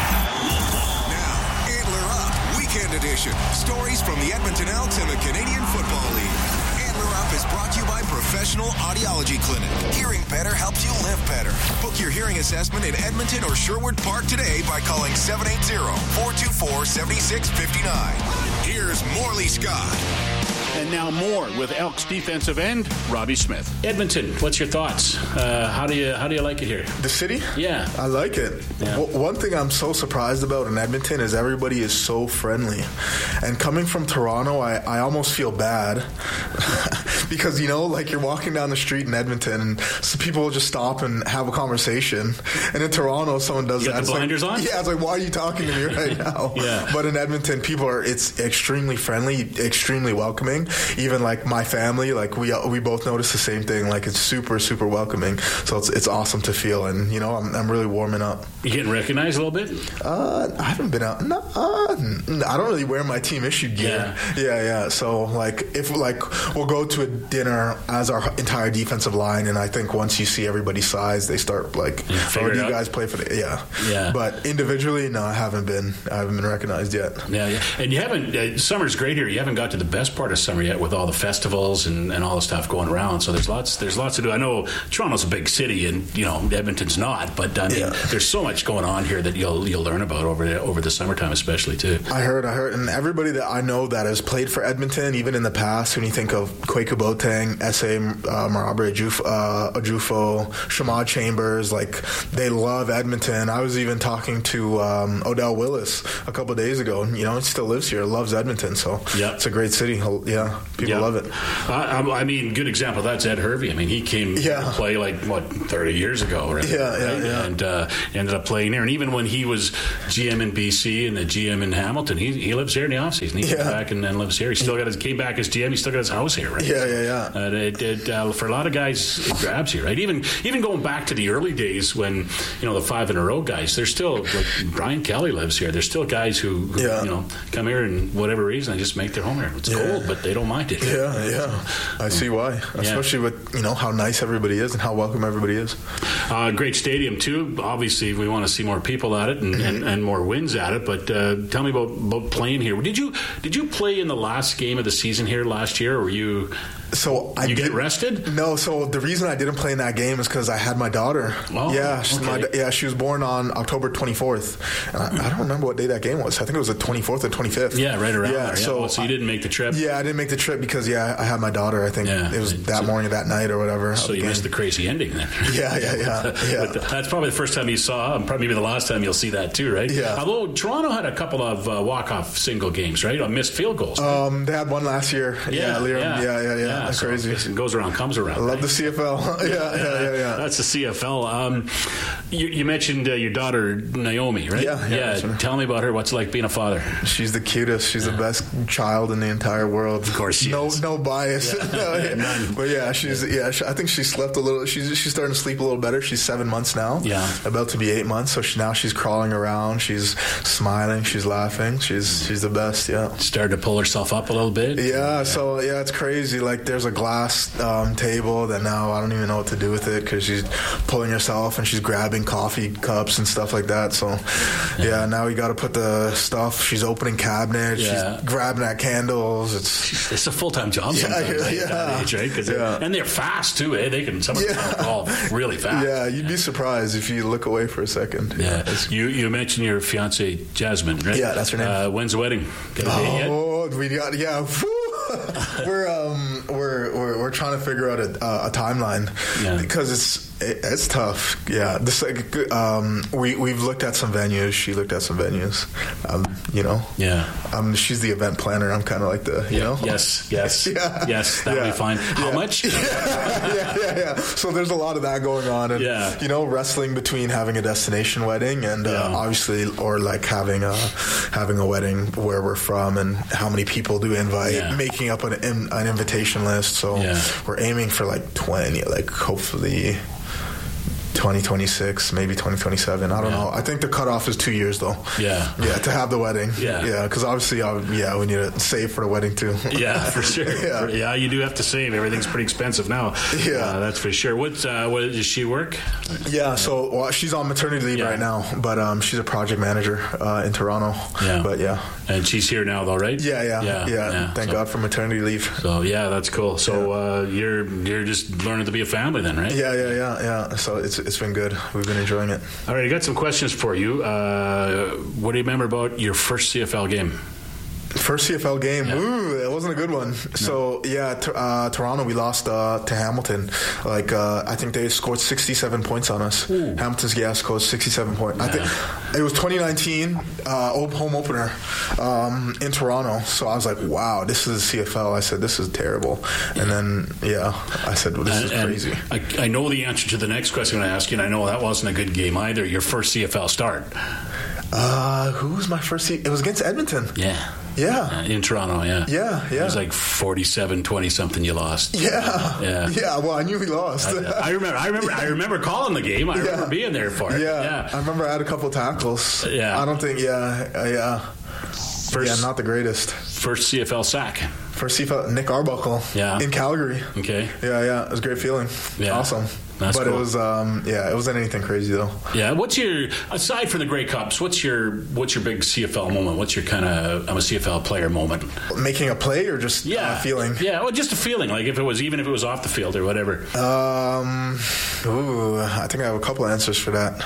Now, Antler Up, Weekend Edition. Stories from the Edmonton Elks and the Canadian Football League. Antler Up is brought to you by Professional Audiology Clinic. Hearing better helps you live better. Book your hearing assessment in Edmonton or Sherwood Park today by calling seven eight zero, four two four, seven six five nine. Here's Morley Scott. And now more with Elks defensive end Robbie Smith. Edmonton, what's your thoughts? Uh, how do you how do you like it here? The city? Yeah, I like it. Yeah. W- one thing I'm so surprised about in Edmonton is everybody is so friendly. And coming from Toronto, I, I almost feel bad because, you know, like you're walking down the street in Edmonton and so people will just stop and have a conversation. And in Toronto, someone does you that. Got the blinders like, on? Yeah, it's like, why are you talking to me right now? Yeah. But in Edmonton, people are, it's extremely friendly, extremely welcoming. Even like my family, like we we both notice the same thing. Like it's super, super welcoming. So it's it's awesome to feel. And, you know, I'm, I'm really warming up. You getting recognized a little bit? Uh, I haven't been out. No, uh, I don't really wear my team issued gear. Yeah. yeah, yeah. So like if like we'll go to a dinner as our entire defensive line, and I think once you see everybody's size, they start like, oh, do you guys play for the? Yeah, yeah. But individually, no, I haven't been. I haven't been recognized yet. Yeah, yeah. And you haven't. Uh, summer's great here. You haven't got to the best part of summer yet with all the festivals and, and all the stuff going around. So there's lots. There's lots to do. I know Toronto's a big city, and you know Edmonton's not. But I mean, yeah. there's so much going on here that you'll you'll learn about over the, over the summertime, especially too. I heard. I heard, and everybody that I know that has played for Edmonton, even in the past, when you think of Kwaku Boateng, S A Uh, Marabra Ejufo, Shamad Chambers, like they love Edmonton. I was even talking to um, Odell Willis a couple of days ago. You know, he still lives here, loves Edmonton, so yep. it's a great city. Yeah, people yep. love it. I, I mean, good example. That's Ed Hervey. I mean, he came yeah. to play like what thirty years ago, right? Yeah, yeah, right? yeah. And uh, ended up playing there. And even when he was G M in B C and the G M in Hamilton, he he lives here in the offseason. He yeah. came back and then lives here. He still got his came back as G M. He still got his house here, right? Yeah, yeah, yeah. Uh, it, it, uh, for a lot of guys, it grabs you, right? Even even going back to the early days when, you know, the five in a row guys, there's still, like Brian Kelly lives here. There's still guys who, who yeah. you know, come here and whatever reason, they just make their home here. It's yeah. cold, but they don't mind it. Yeah, yeah. I see why. Especially yeah. with, you know, how nice everybody is and how welcome everybody is. Uh, great stadium, too. Obviously, we want to see more people at it and, mm-hmm. and, and more wins at it, but uh, tell me about, about playing here. Did you did you play in the last game of the season here last year, or were you... So I you did, get rested? No. So the reason I didn't play in that game is because I had my daughter. Oh, yeah, she's okay. my, yeah. She was born on October twenty-fourth. And I, I don't remember what day that game was. I think it was the twenty-fourth or twenty-fifth. Yeah, right around yeah, there. So, yeah. Oh, so you didn't make the trip? Yeah, I didn't make the trip because yeah, I had my daughter. I think yeah. it was that so, morning, that night, or whatever. So you game. missed the crazy ending then. Yeah, yeah, yeah. yeah. But that's probably the first time you saw, and probably maybe the last time you'll see that too, right? Yeah. Although Toronto had a couple of uh, walk-off single games, right? On missed field goals. Right? Um, they had one last year. Yeah, yeah, Liam. yeah, yeah, yeah. yeah. yeah. That's so crazy. It goes around, comes around. I love right? the C F L. yeah, yeah, yeah, yeah, yeah. That's the C F L. Um, you, you mentioned uh, your daughter Naomi, right? Yeah, yeah. yeah. Tell me about her. What's it like being a father? She's the cutest. She's yeah. the best child in the entire world. Of course, she no, is. no bias. Yeah. no, yeah. None. But yeah, she's yeah. She, I think she slept a little. She's she's starting to sleep a little better. She's seven months now. Yeah, about to be eight months. So she, now she's crawling around. She's smiling. She's laughing. She's she's the best. Yeah, started to pull herself up a little bit. Yeah. yeah. So yeah, it's crazy. Like there's a glass um, table that now I don't even know what to do with it because she's pulling herself and she's grabbing coffee cups and stuff like that. So yeah, yeah now we got to put the stuff. She's opening cabinets. Yeah. She's grabbing at candles. It's it's a full time job. Yeah, sometimes yeah, at yeah. that age, right? Cause yeah. they're, and they're fast too. Eh? They can some of them yeah. call really fast. Yeah, you'd be surprised if you look away for a second. Yeah, yeah. you you mentioned your fiance Jasmine, right? Yeah, that's her name. Uh, when's the wedding? Got a date yet? Oh, we got yeah. we're um we're, we're we're trying to figure out a, uh, a timeline yeah. because it's it, it's tough. Yeah, this like um we we've looked at some venues. She looked at some venues. Um, you know. Yeah. Um, she's the event planner. I'm kind of like the you yeah. know. Yes. Yes. yeah. Yes. That'll yeah. be fine. How yeah. much? yeah, yeah, yeah, yeah. So there's a lot of that going on, and yeah. you know, wrestling between having a destination wedding and uh, yeah. obviously, or like having a having a wedding where we're from and how many people do we invite. Yeah. Making up an, an invitation list. So yeah. we're aiming for like twenty, like hopefully twenty twenty-six, maybe twenty twenty-seven. I don't yeah. know. I think the cutoff is two years though. Yeah. Yeah, to have the wedding. Yeah. Yeah, because obviously, uh, yeah, we need to save for the wedding too. yeah, for sure. yeah. yeah, you do have to save. Everything's pretty expensive now. Yeah. Uh, that's for sure. What, uh, what does she work? Yeah, so well, she's on maternity leave yeah. right now, but um, she's a project manager uh, in Toronto. Yeah. But yeah. And she's here now though, right? Yeah, yeah. Yeah. yeah. yeah. Thank so, God for maternity leave. So yeah, that's cool. So yeah. uh, you're you're just learning to be a family then, right? Yeah, yeah, yeah, yeah. So it's it's been good. We've been enjoying it. All right, I got some questions for you. Uh, what do you remember about your first C F L game? First C F L game, yeah. Ooh, it wasn't a good one. No. So yeah, t- uh, Toronto, we lost uh, to Hamilton. Like uh, I think they scored sixty-seven points on us. Ooh. Hamilton's gas scored sixty-seven points. Yeah. I think it was twenty nineteen uh, home opener um, in Toronto. So I was like, wow, this is C F L. I said, this is terrible. And then yeah, I said, well, this and, is crazy. I, I know the answer to the next question I'm going to ask you, and I know that wasn't a good game either. Your first C F L start. Uh, who was my first seat? It was against Edmonton. Yeah. Yeah. Uh, in Toronto, yeah. Yeah, yeah. It was like forty-seven twenty something you lost. Yeah. Yeah. Yeah, well, I knew we lost. I, I remember I remember I remember calling the game. I yeah. remember being there for it. Yeah. yeah. I remember I had a couple of tackles. Yeah. I don't think yeah, uh, yeah. First, yeah, not the greatest. First C F L sack. First C F L, Nick Arbuckle. Yeah. In Calgary. Okay. Yeah, yeah. It was a great feeling. Yeah. Awesome. That's but cool. it was, um, yeah, it wasn't anything crazy though. Yeah. What's your, aside from the Grey Cups, what's your what's your big C F L moment? What's your kind of I'm a C F L player moment? Making a play or just yeah. uh, feeling? Yeah, well, just a feeling. Like if it was even if it was off the field or whatever. Um, ooh, I think I have a couple answers for that.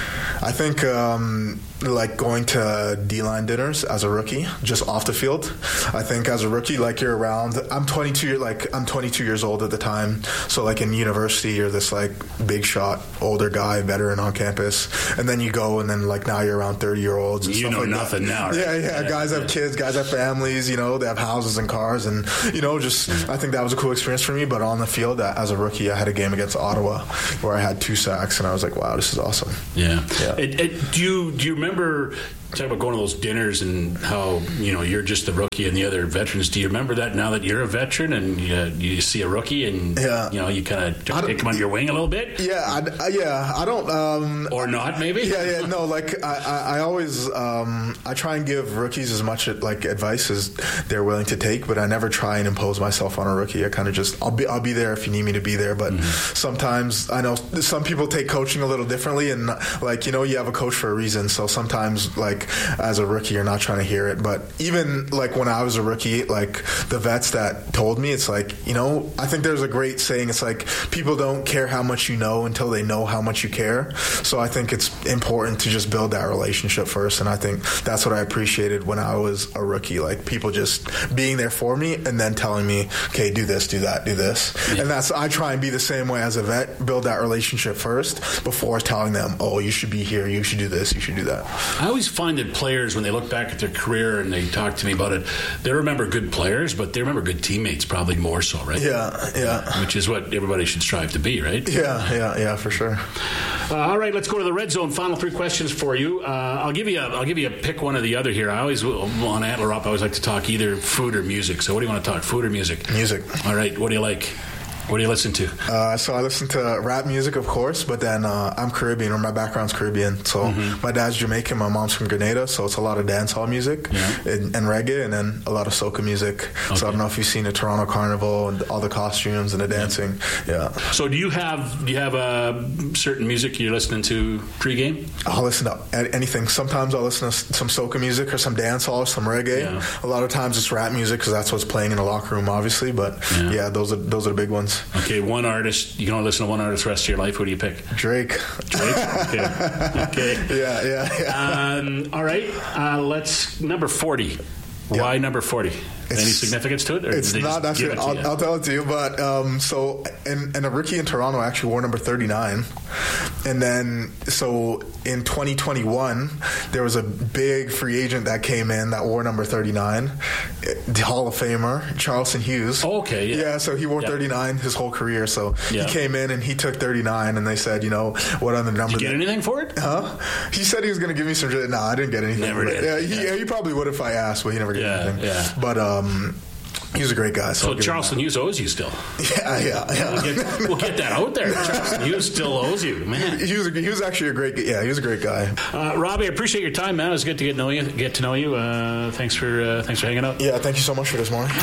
I think um, like going to D-line dinners as a rookie, just off the field. I think as a rookie, like you're around. I'm twenty-two. Like I'm twenty-two years old at the time. So like in university, you're this like big shot, older guy, veteran on campus, and then you go and then like now you're around thirty year olds. And you stuff know like nothing that. now. Right? Yeah, yeah, yeah. Guys have kids. Guys have families. You know, they have houses and cars, and you know, just I think that was a cool experience for me. But on the field, as a rookie, I had a game against Ottawa where I had two sacks, and I was like, wow, this is awesome. Yeah. Yeah. It, it, do you do you remember talk about going to those dinners and how you know you're just the rookie and the other veterans? Do you remember that now that you're a veteran and you, you see a rookie and yeah. you know you kind of take him under your wing a little bit? Yeah, I, I, yeah. I don't. Um, or not maybe. Yeah, yeah. No, like I, I, I always um, I try and give rookies as much like advice as they're willing to take, but I never try and impose myself on a rookie. I kind of just I'll be I'll be there if you need me to be there. But mm-hmm. sometimes I know some people take coaching a little differently, and like you know you have a coach for a reason. So sometimes like as a rookie you're not trying to hear it. But even like when I was a rookie, like the vets that told me, it's like you know I think there's a great saying. It's like people don't care how much you know until they know how much you care. So I think it's important to just build that relationship first, and I think that's what I appreciated when I was a rookie. Like people just being there for me and then telling me, okay, do this, do that, do this. Yeah. And that's I try and be the same way as a vet, build that relationship first before telling them, oh, you should be here, you should do this, you should do that. I always find that players, when they look back at their career and they talk to me about it, they remember good players, but they remember good teammates probably more so, right? Yeah, yeah. Which is what everybody should strive to be, right? Yeah, yeah, yeah, for sure. Uh, all right, let's go to the red zone. Final three questions for you. Uh, I'll give you a, I'll give you a pick one or the other here. I always on Antler Up. I always like to talk either food or music. So what do you want to talk? Food or music? Music. All right. What do you like? What do you listen to? Uh, so I listen to rap music, of course, but then uh, I'm Caribbean, or my background's Caribbean. So mm-hmm. my dad's Jamaican, my mom's from Grenada, so it's a lot of dancehall music yeah. and, and reggae, and then a lot of soca music. Okay. So I don't know if you've seen the Toronto Carnival and all the costumes and the dancing. Yeah. yeah. So do you have do you have a certain music you're listening to pregame? I'll listen to anything. Sometimes I'll listen to some soca music or some dancehall, some reggae. Yeah. A lot of times it's rap music because that's what's playing in the locker room, obviously. But yeah, yeah those are those are the big ones. Okay, one artist. You can only listen to one artist the rest of your life. Who do you pick? Drake. Drake? Okay. okay. Yeah, yeah, yeah. Um, all right. Uh, let's, number forty. Yeah. Why number forty? It's, Any significance to it? Or it's not actually. I'll, I'll tell it to you. But um, so, and, and a rookie in Toronto actually wore number thirty-nine. And then, so in twenty twenty-one, there was a big free agent that came in that wore number thirty-nine, the Hall of Famer, Charleston Hughes. Oh, okay. Yeah. Yeah, so he wore yeah. thirty-nine his whole career. So yeah. he came in and he took thirty-nine, and they said, you know, what other number? Did you get that, anything for it? Huh? He said he was going to give me some. No, I didn't get anything. Never did. Yeah, he, yeah. he probably would if I asked, but he never gave yeah, anything. Yeah. But, um, he was a great guy. So, so Charleston Hughes owes you still. Yeah, yeah, yeah. We'll get, we'll get that out there. Charleston Hughes still owes you, man. He was, he was actually a great. Yeah, he was a great guy. Uh, Robbie, I appreciate your time, man. It was good to get to know you. Get to know you. Uh, thanks for uh, thanks for hanging out. Yeah, thank you so much for this morning.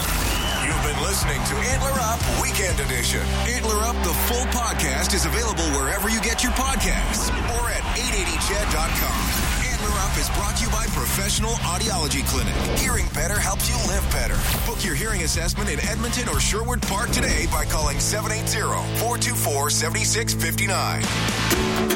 You've been listening to Antler Up Weekend Edition. Antler Up, the full podcast, is available wherever you get your podcasts or at eight eighty ched dot com. Up is brought to you by Professional Audiology Clinic. Hearing better helps you live better. Book your hearing assessment in Edmonton or Sherwood Park today by calling seven eight zero, four two four, seven six five nine. Hi.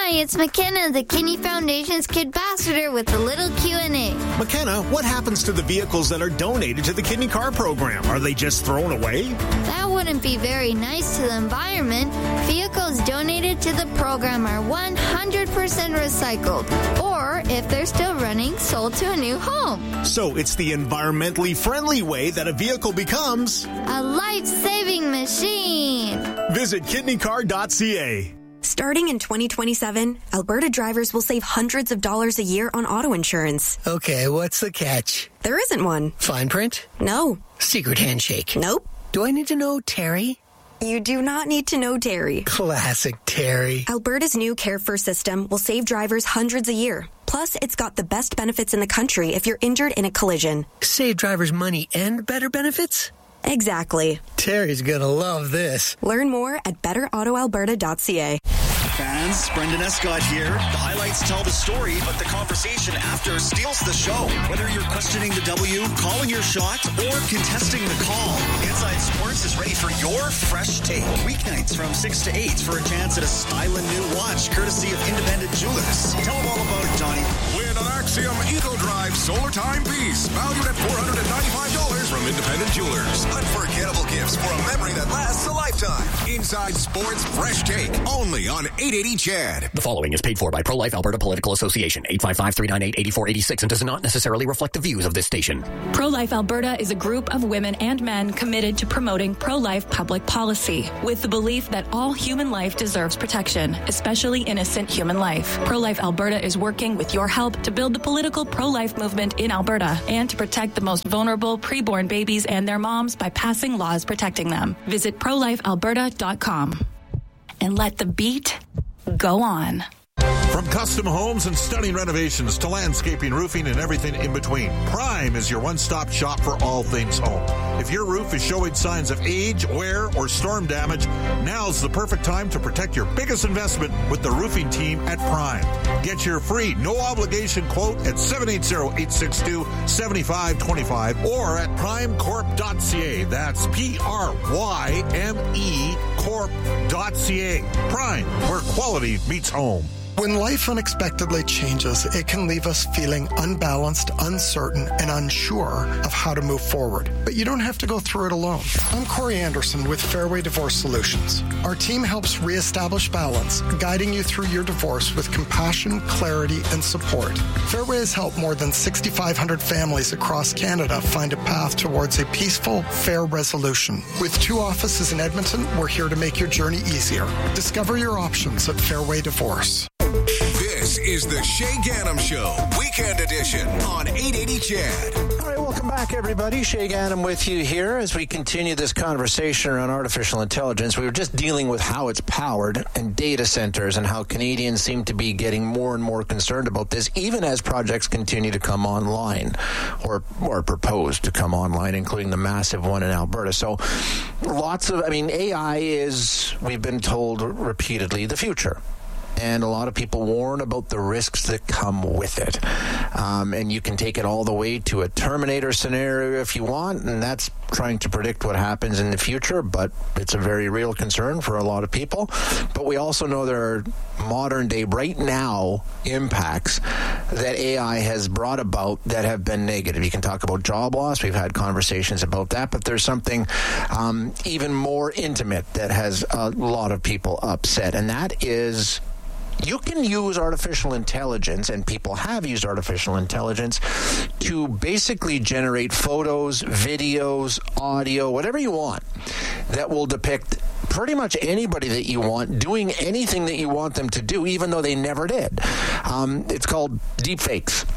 Hi, it's McKenna, the Kinney Foundation's Kid Ambassador with a little Q and A. McKenna, what happens to the vehicles that are donated to the Kidney Car Program? Are they just thrown away? That wouldn't be very nice to the environment. Vehicles donated to the program are one hundred percent recycled, or if they're still running, sold to a new home. So it's the environmentally friendly way that a vehicle becomes a life-saving machine. Visit kidney car dot c a. Starting in twenty twenty-seven, Alberta drivers will save hundreds of dollars a year on auto insurance. Okay, what's the catch? There isn't one. Fine print? No. Secret handshake? Nope. Do I need to know Terry? You do not need to know Terry. Classic Terry. Alberta's new Care First system will save drivers hundreds a year. Plus, it's got the best benefits in the country if you're injured in a collision. Save drivers money and better benefits? Exactly. Terry's gonna love this. Learn more at better auto alberta dot c a. Fans, Brendan Escott here. The highlights tell the story, but the conversation after steals the show. Whether you're questioning the W, calling your shot, or contesting the call, Inside Sports is ready for your fresh take. Weeknights from six to eight for a chance at a styling new watch, courtesy of Independent Jewelers. Tell them all about it, Johnny. Win an Axiom Eco Drive Solar Time piece, valued at four hundred ninety-five dollars from Independent Jewelers. Unforgettable gifts for a memory that lasts a lifetime. Inside Sports Fresh Take, only on eight eighty C H A D. The following is paid for by Pro-Life Alberta Political Association, eight five five, three nine eight, eight four eight six, and does not necessarily reflect the views of this station. Pro-Life Alberta is a group of women and men committed to promoting pro-life public policy, with the belief that all human life deserves protection, especially innocent human life. Pro-Life Alberta is working with your help to build the political pro-life movement in Alberta and to protect the most vulnerable preborn babies and their moms by passing laws protecting them. Visit pro life alberta dot com and let the beat go on. From custom homes and stunning renovations to landscaping, roofing, and everything in between, Prime is your one-stop shop for all things home. If your roof is showing signs of age, wear, or storm damage, now's the perfect time to protect your biggest investment with the roofing team at Prime. Get your free, no-obligation quote at seven eight zero, eight six two, seven five two five or at prime corp dot c a. That's P R Y M E corp dot c a. Prime, where quality meets home. When life unexpectedly changes, it can leave us feeling unbalanced, uncertain, and unsure of how to move forward. But you don't have to go through it alone. I'm Corey Anderson with Fairway Divorce Solutions. Our team helps reestablish balance, guiding you through your divorce with compassion, clarity, and support. Fairway has helped more than six thousand five hundred families across Canada find a path towards a peaceful, fair resolution. With two offices in Edmonton, we're here to make your journey easier. Discover your options at Fairway Divorce. This is the Shay Ganem Show, Weekend Edition on eight eighty C H A D. All right, welcome back, everybody. Shay Ganem with you here as we continue this conversation around artificial intelligence. We were just dealing with how it's powered and data centers and how Canadians seem to be getting more and more concerned about this, even as projects continue to come online or, or proposed to come online, including the massive one in Alberta. So lots of, I mean, A I is, we've been told repeatedly, the future. And a lot of people warn about the risks that come with it. Um, and you can take it all the way to a Terminator scenario if you want, and that's trying to predict what happens in the future, but it's a very real concern for a lot of people. But we also know there are modern day, right now, impacts that A I has brought about that have been negative. You can talk about job loss. We've had conversations about that, but there's something um, even more intimate that has a lot of people upset, and that is you can use artificial intelligence, and people have used artificial intelligence, to basically generate photos, videos, audio, whatever you want, that will depict pretty much anybody that you want doing anything that you want them to do, even though they never did. Um, it's called deepfakes.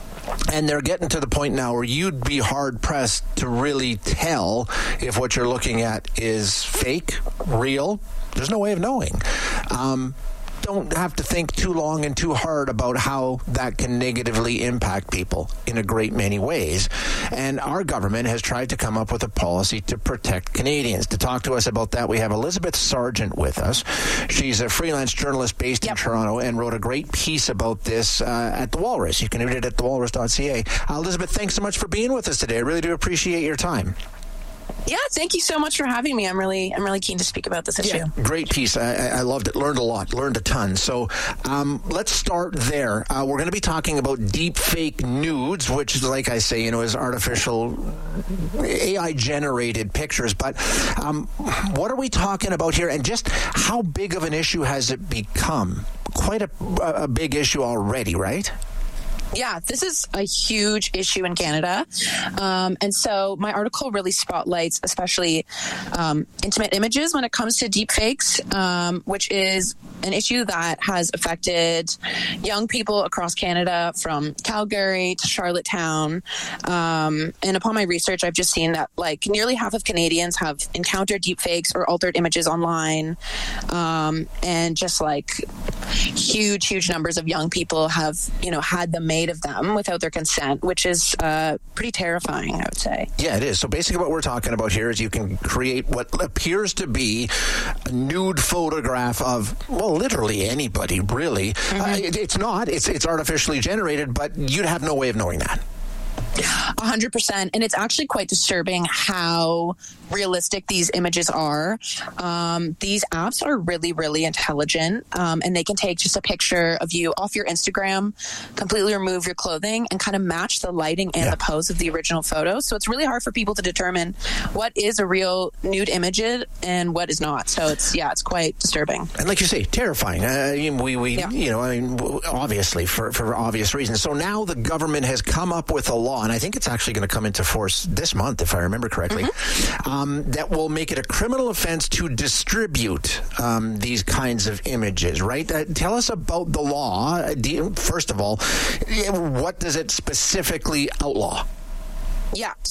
And they're getting to the point now where you'd be hard-pressed to really tell if what you're looking at is fake, real. There's no way of knowing. Um, don't have to think too long and too hard about how that can negatively impact people in a great many ways. And our government has tried to come up with a policy to protect Canadians. To talk to us about that, we have Elizabeth Sargent with us. She's a freelance journalist based yep. in Toronto and wrote a great piece about this uh, at The Walrus. You can read it at the walrus dot c a. Uh, Elizabeth, thanks so much for being with us today. I really do appreciate your time. Yeah, thank you so much for having me. I'm really, I'm really keen to speak about this issue. Yeah, great piece. I, I loved it. Learned a lot. Learned a ton. So um, let's start there. Uh, we're going to be talking about deep fake nudes, which, like I say, you know, is artificial A I generated pictures. But um, what are we talking about here? And just how big of an issue has it become? Quite a, a big issue already, right? Yeah, this is a huge issue in Canada. Um, and so my article really spotlights especially um, intimate images when it comes to deepfakes, um, which is an issue that has affected young people across Canada from Calgary to Charlottetown. Um, and upon my research, I've just seen that like nearly half of Canadians have encountered deepfakes or altered images online. Um, and just like huge, huge numbers of young people have, you know, had them made of them without their consent, which is uh, pretty terrifying, I would say. Yeah, it is. So basically what we're talking about here is you can create what appears to be a nude photograph of, well, literally anybody, really. Mm-hmm. Uh, it, it's not. It's, it's artificially generated, but you'd have no way of knowing that. A hundred percent. And it's actually quite disturbing how realistic these images are. Um, these apps are really, really intelligent, um, and they can take just a picture of you off your Instagram, completely remove your clothing, and kind of match the lighting and yeah. the pose of the original photo. So it's really hard for people to determine what is a real nude image and what is not. So it's, yeah, it's quite disturbing. And like you say, terrifying. Uh, we, we yeah. you know, I mean, obviously for, for obvious reasons. So now the government has come up with a law, and I think it's actually going to come into force this month, if I remember correctly, mm-hmm. um, that will make it a criminal offense to distribute um, these kinds of images, right? Uh, tell us about the law. Do you, first of all, what does it specifically outlaw? Yeah,